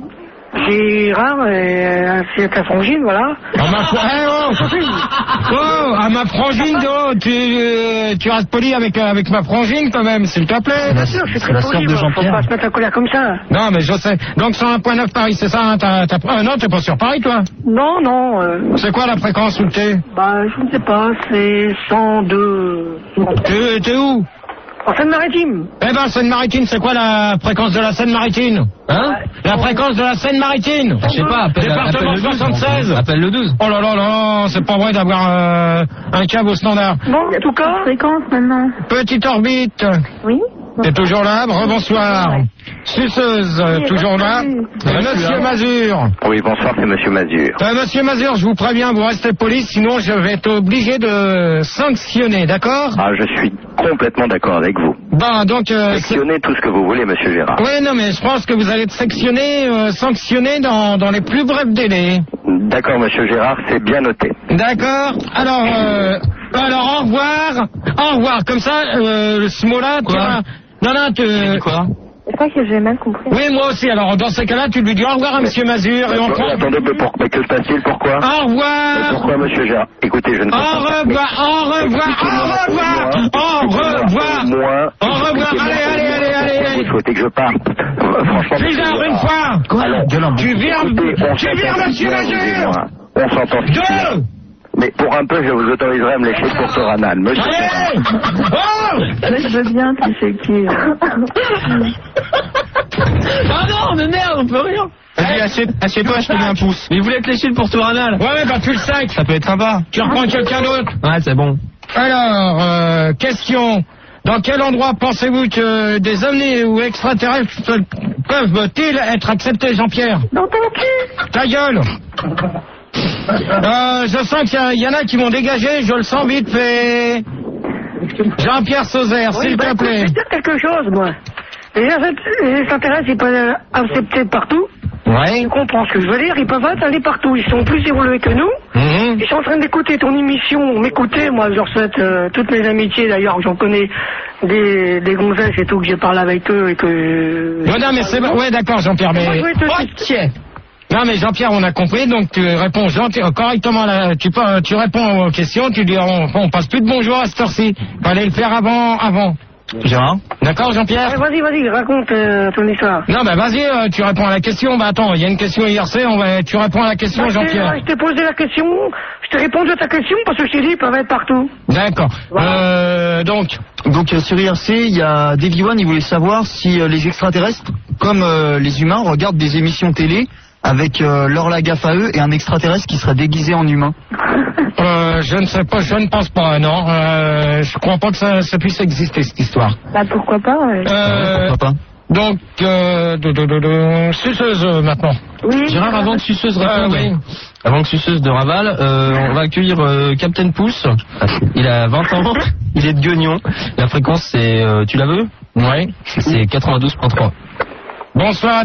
Gérard, et c'est ta frangine, voilà. À ma, fr- eh, oh, oh, à ma frangine, oh, tu, euh, tu restes poli avec, euh, avec ma frangine quand même, s'il te plaît. Bien sûr, je suis très poli, moi, faut pas se mettre en colère comme ça. Non, mais je sais. Donc, cent un virgule neuf Paris, c'est ça, hein, t'as, t'as, euh, non, t'es pas sur Paris, toi? Non, non, euh, C'est quoi la fréquence où t'es? bah, je ne sais pas, c'est cent deux. T'es, t'es où? En Seine-Maritime. Eh ben, Seine-Maritime, c'est quoi la fréquence de la Seine-Maritime? Hein? La fréquence de la Seine-Maritime? Je sais pas, appelle, Département appelle le douze. soixante-seize. Appelle le douze. Oh là là là, c'est pas vrai d'avoir euh, un câble au standard. Bon, en tout cas. Fréquence maintenant. Petite orbite. Oui. T'es toujours là? Rebonsoir. Suceuse, euh, toujours là. Euh, Monsieur Mazur. Oui, bonsoir, c'est Monsieur Mazur. Euh, Monsieur Mazur, je vous préviens, vous restez poli, sinon je vais être obligé de sanctionner, d'accord? Ah, je suis complètement d'accord avec vous. Bon, donc... Euh, Sectionnez tout ce que vous voulez, Monsieur Gérard. oui, non, mais je pense que vous allez être sectionné, euh, sanctionné dans, dans les plus brefs délais. D'accord, Monsieur Gérard, c'est bien noté. D'accord. Alors, euh, alors au revoir. Au revoir. Comme ça, euh, ce mot-là, tu vas... Non, non, tu... Quoi? Je crois que j'ai mal compris. Oui, moi aussi. Alors, dans ces cas-là, tu lui dis au revoir à Monsieur Mazur et on prend... Attendez, mais, pour, mais que se passe-t-il? Pourquoi? Au revoir. Mais pourquoi, Monsieur Gérard? Écoutez, je ne Au comprends pas. revoir, au revoir, au revoir, au revoir, Moi, au revoir, allez, allez, allez, allez, allez. vous souhaitez que je parte? Euh, Franchement, Monsieur Bizarre, Gérard. une fois. Quoi? Tu viens, Écoutez, on tu viens, s'entend Monsieur bien, Mazur. excusez-moi. On s'entend. Deux. Mais pour un peu, je vous autoriserai à me lécher pour ce ranal. Monsieur Allez. Oh. Je veux bien, tu sais qui. Ah non, mais merde, on peut rien. Vas-y, assieds- assieds-toi, je te mets un pouce. Mais il voulait te lécher le pourtour anal. Ouais, ouais, bah tu le sais. Ça peut être sympa. Tu reprends quelqu'un d'autre. Ouais, c'est bon. Alors, euh, question. Dans quel endroit pensez-vous que des ovnis ou extraterrestres peuvent-ils être acceptés, Jean-Pierre? Dans ton cul. Ta gueule. Euh, je sens qu'il y a- il y, en a qui m'ont dégagé, je le sens vite fait. Jean-Pierre Sauzère, Oui, s'il bah, te écoute, plaît. je vais te dire quelque chose, moi. Les les extraterrestres, ils peuvent accepter partout. Ouais. Tu comprends ce que je veux dire? Ils peuvent aller partout. Ils sont plus évolués que nous. Mhm. Ils sont en train d'écouter ton émission, m'écouter. Moi, je leur souhaite euh, toutes mes amitiés. D'ailleurs, j'en connais des, des gonzesses et tout, que j'ai parlé avec eux et que... Non, non, mais c'est bon. Ouais, d'accord, Jean-Pierre, mais... Moi, je vais te- Oh, tiens. Non, mais Jean-Pierre, on a compris, donc tu réponds gentil- correctement, à la- tu, peux- tu réponds aux questions, tu dis, on, on passe plus de bonjour à cette heure-ci. Fallait le faire avant, avant. Gérard. D'accord, Jean-Pierre? Ouais, vas-y, vas-y, raconte euh, ton histoire. Non, bah vas-y, euh, tu réponds à la question. Bah attends, il y a une question I R C, on va, tu réponds à la question, Bah, Jean-Pierre. Je t'ai posé la question, je t'ai répondu à ta question parce que je t'ai dit, ils peuvent être partout. D'accord. Euh, donc. Donc euh, sur I R C, il y a Davy One, il voulait savoir si euh, les extraterrestres, comme euh, les humains, regardent des émissions télé avec euh, leur la gaffe à eux et un extraterrestre qui serait déguisé en humain. Euh, je ne sais pas, je ne pense pas, non. Euh, je crois pas que ça, ça puisse exister, cette histoire. Bah pourquoi pas ouais. Euh, Pourquoi pas? Donc, euh, de, de, de, de, suceuse euh, maintenant. Oui. Gérard, avant que Suceuse Ah, réponde, oui. avant que Suceuse de Raval, euh, on va accueillir euh, Captain Pouce. Il a vingt ans, il est de Guignon. La fréquence, c'est, euh, tu la veux? Ouais. C'est quatre-vingt-douze point trois. Bonsoir.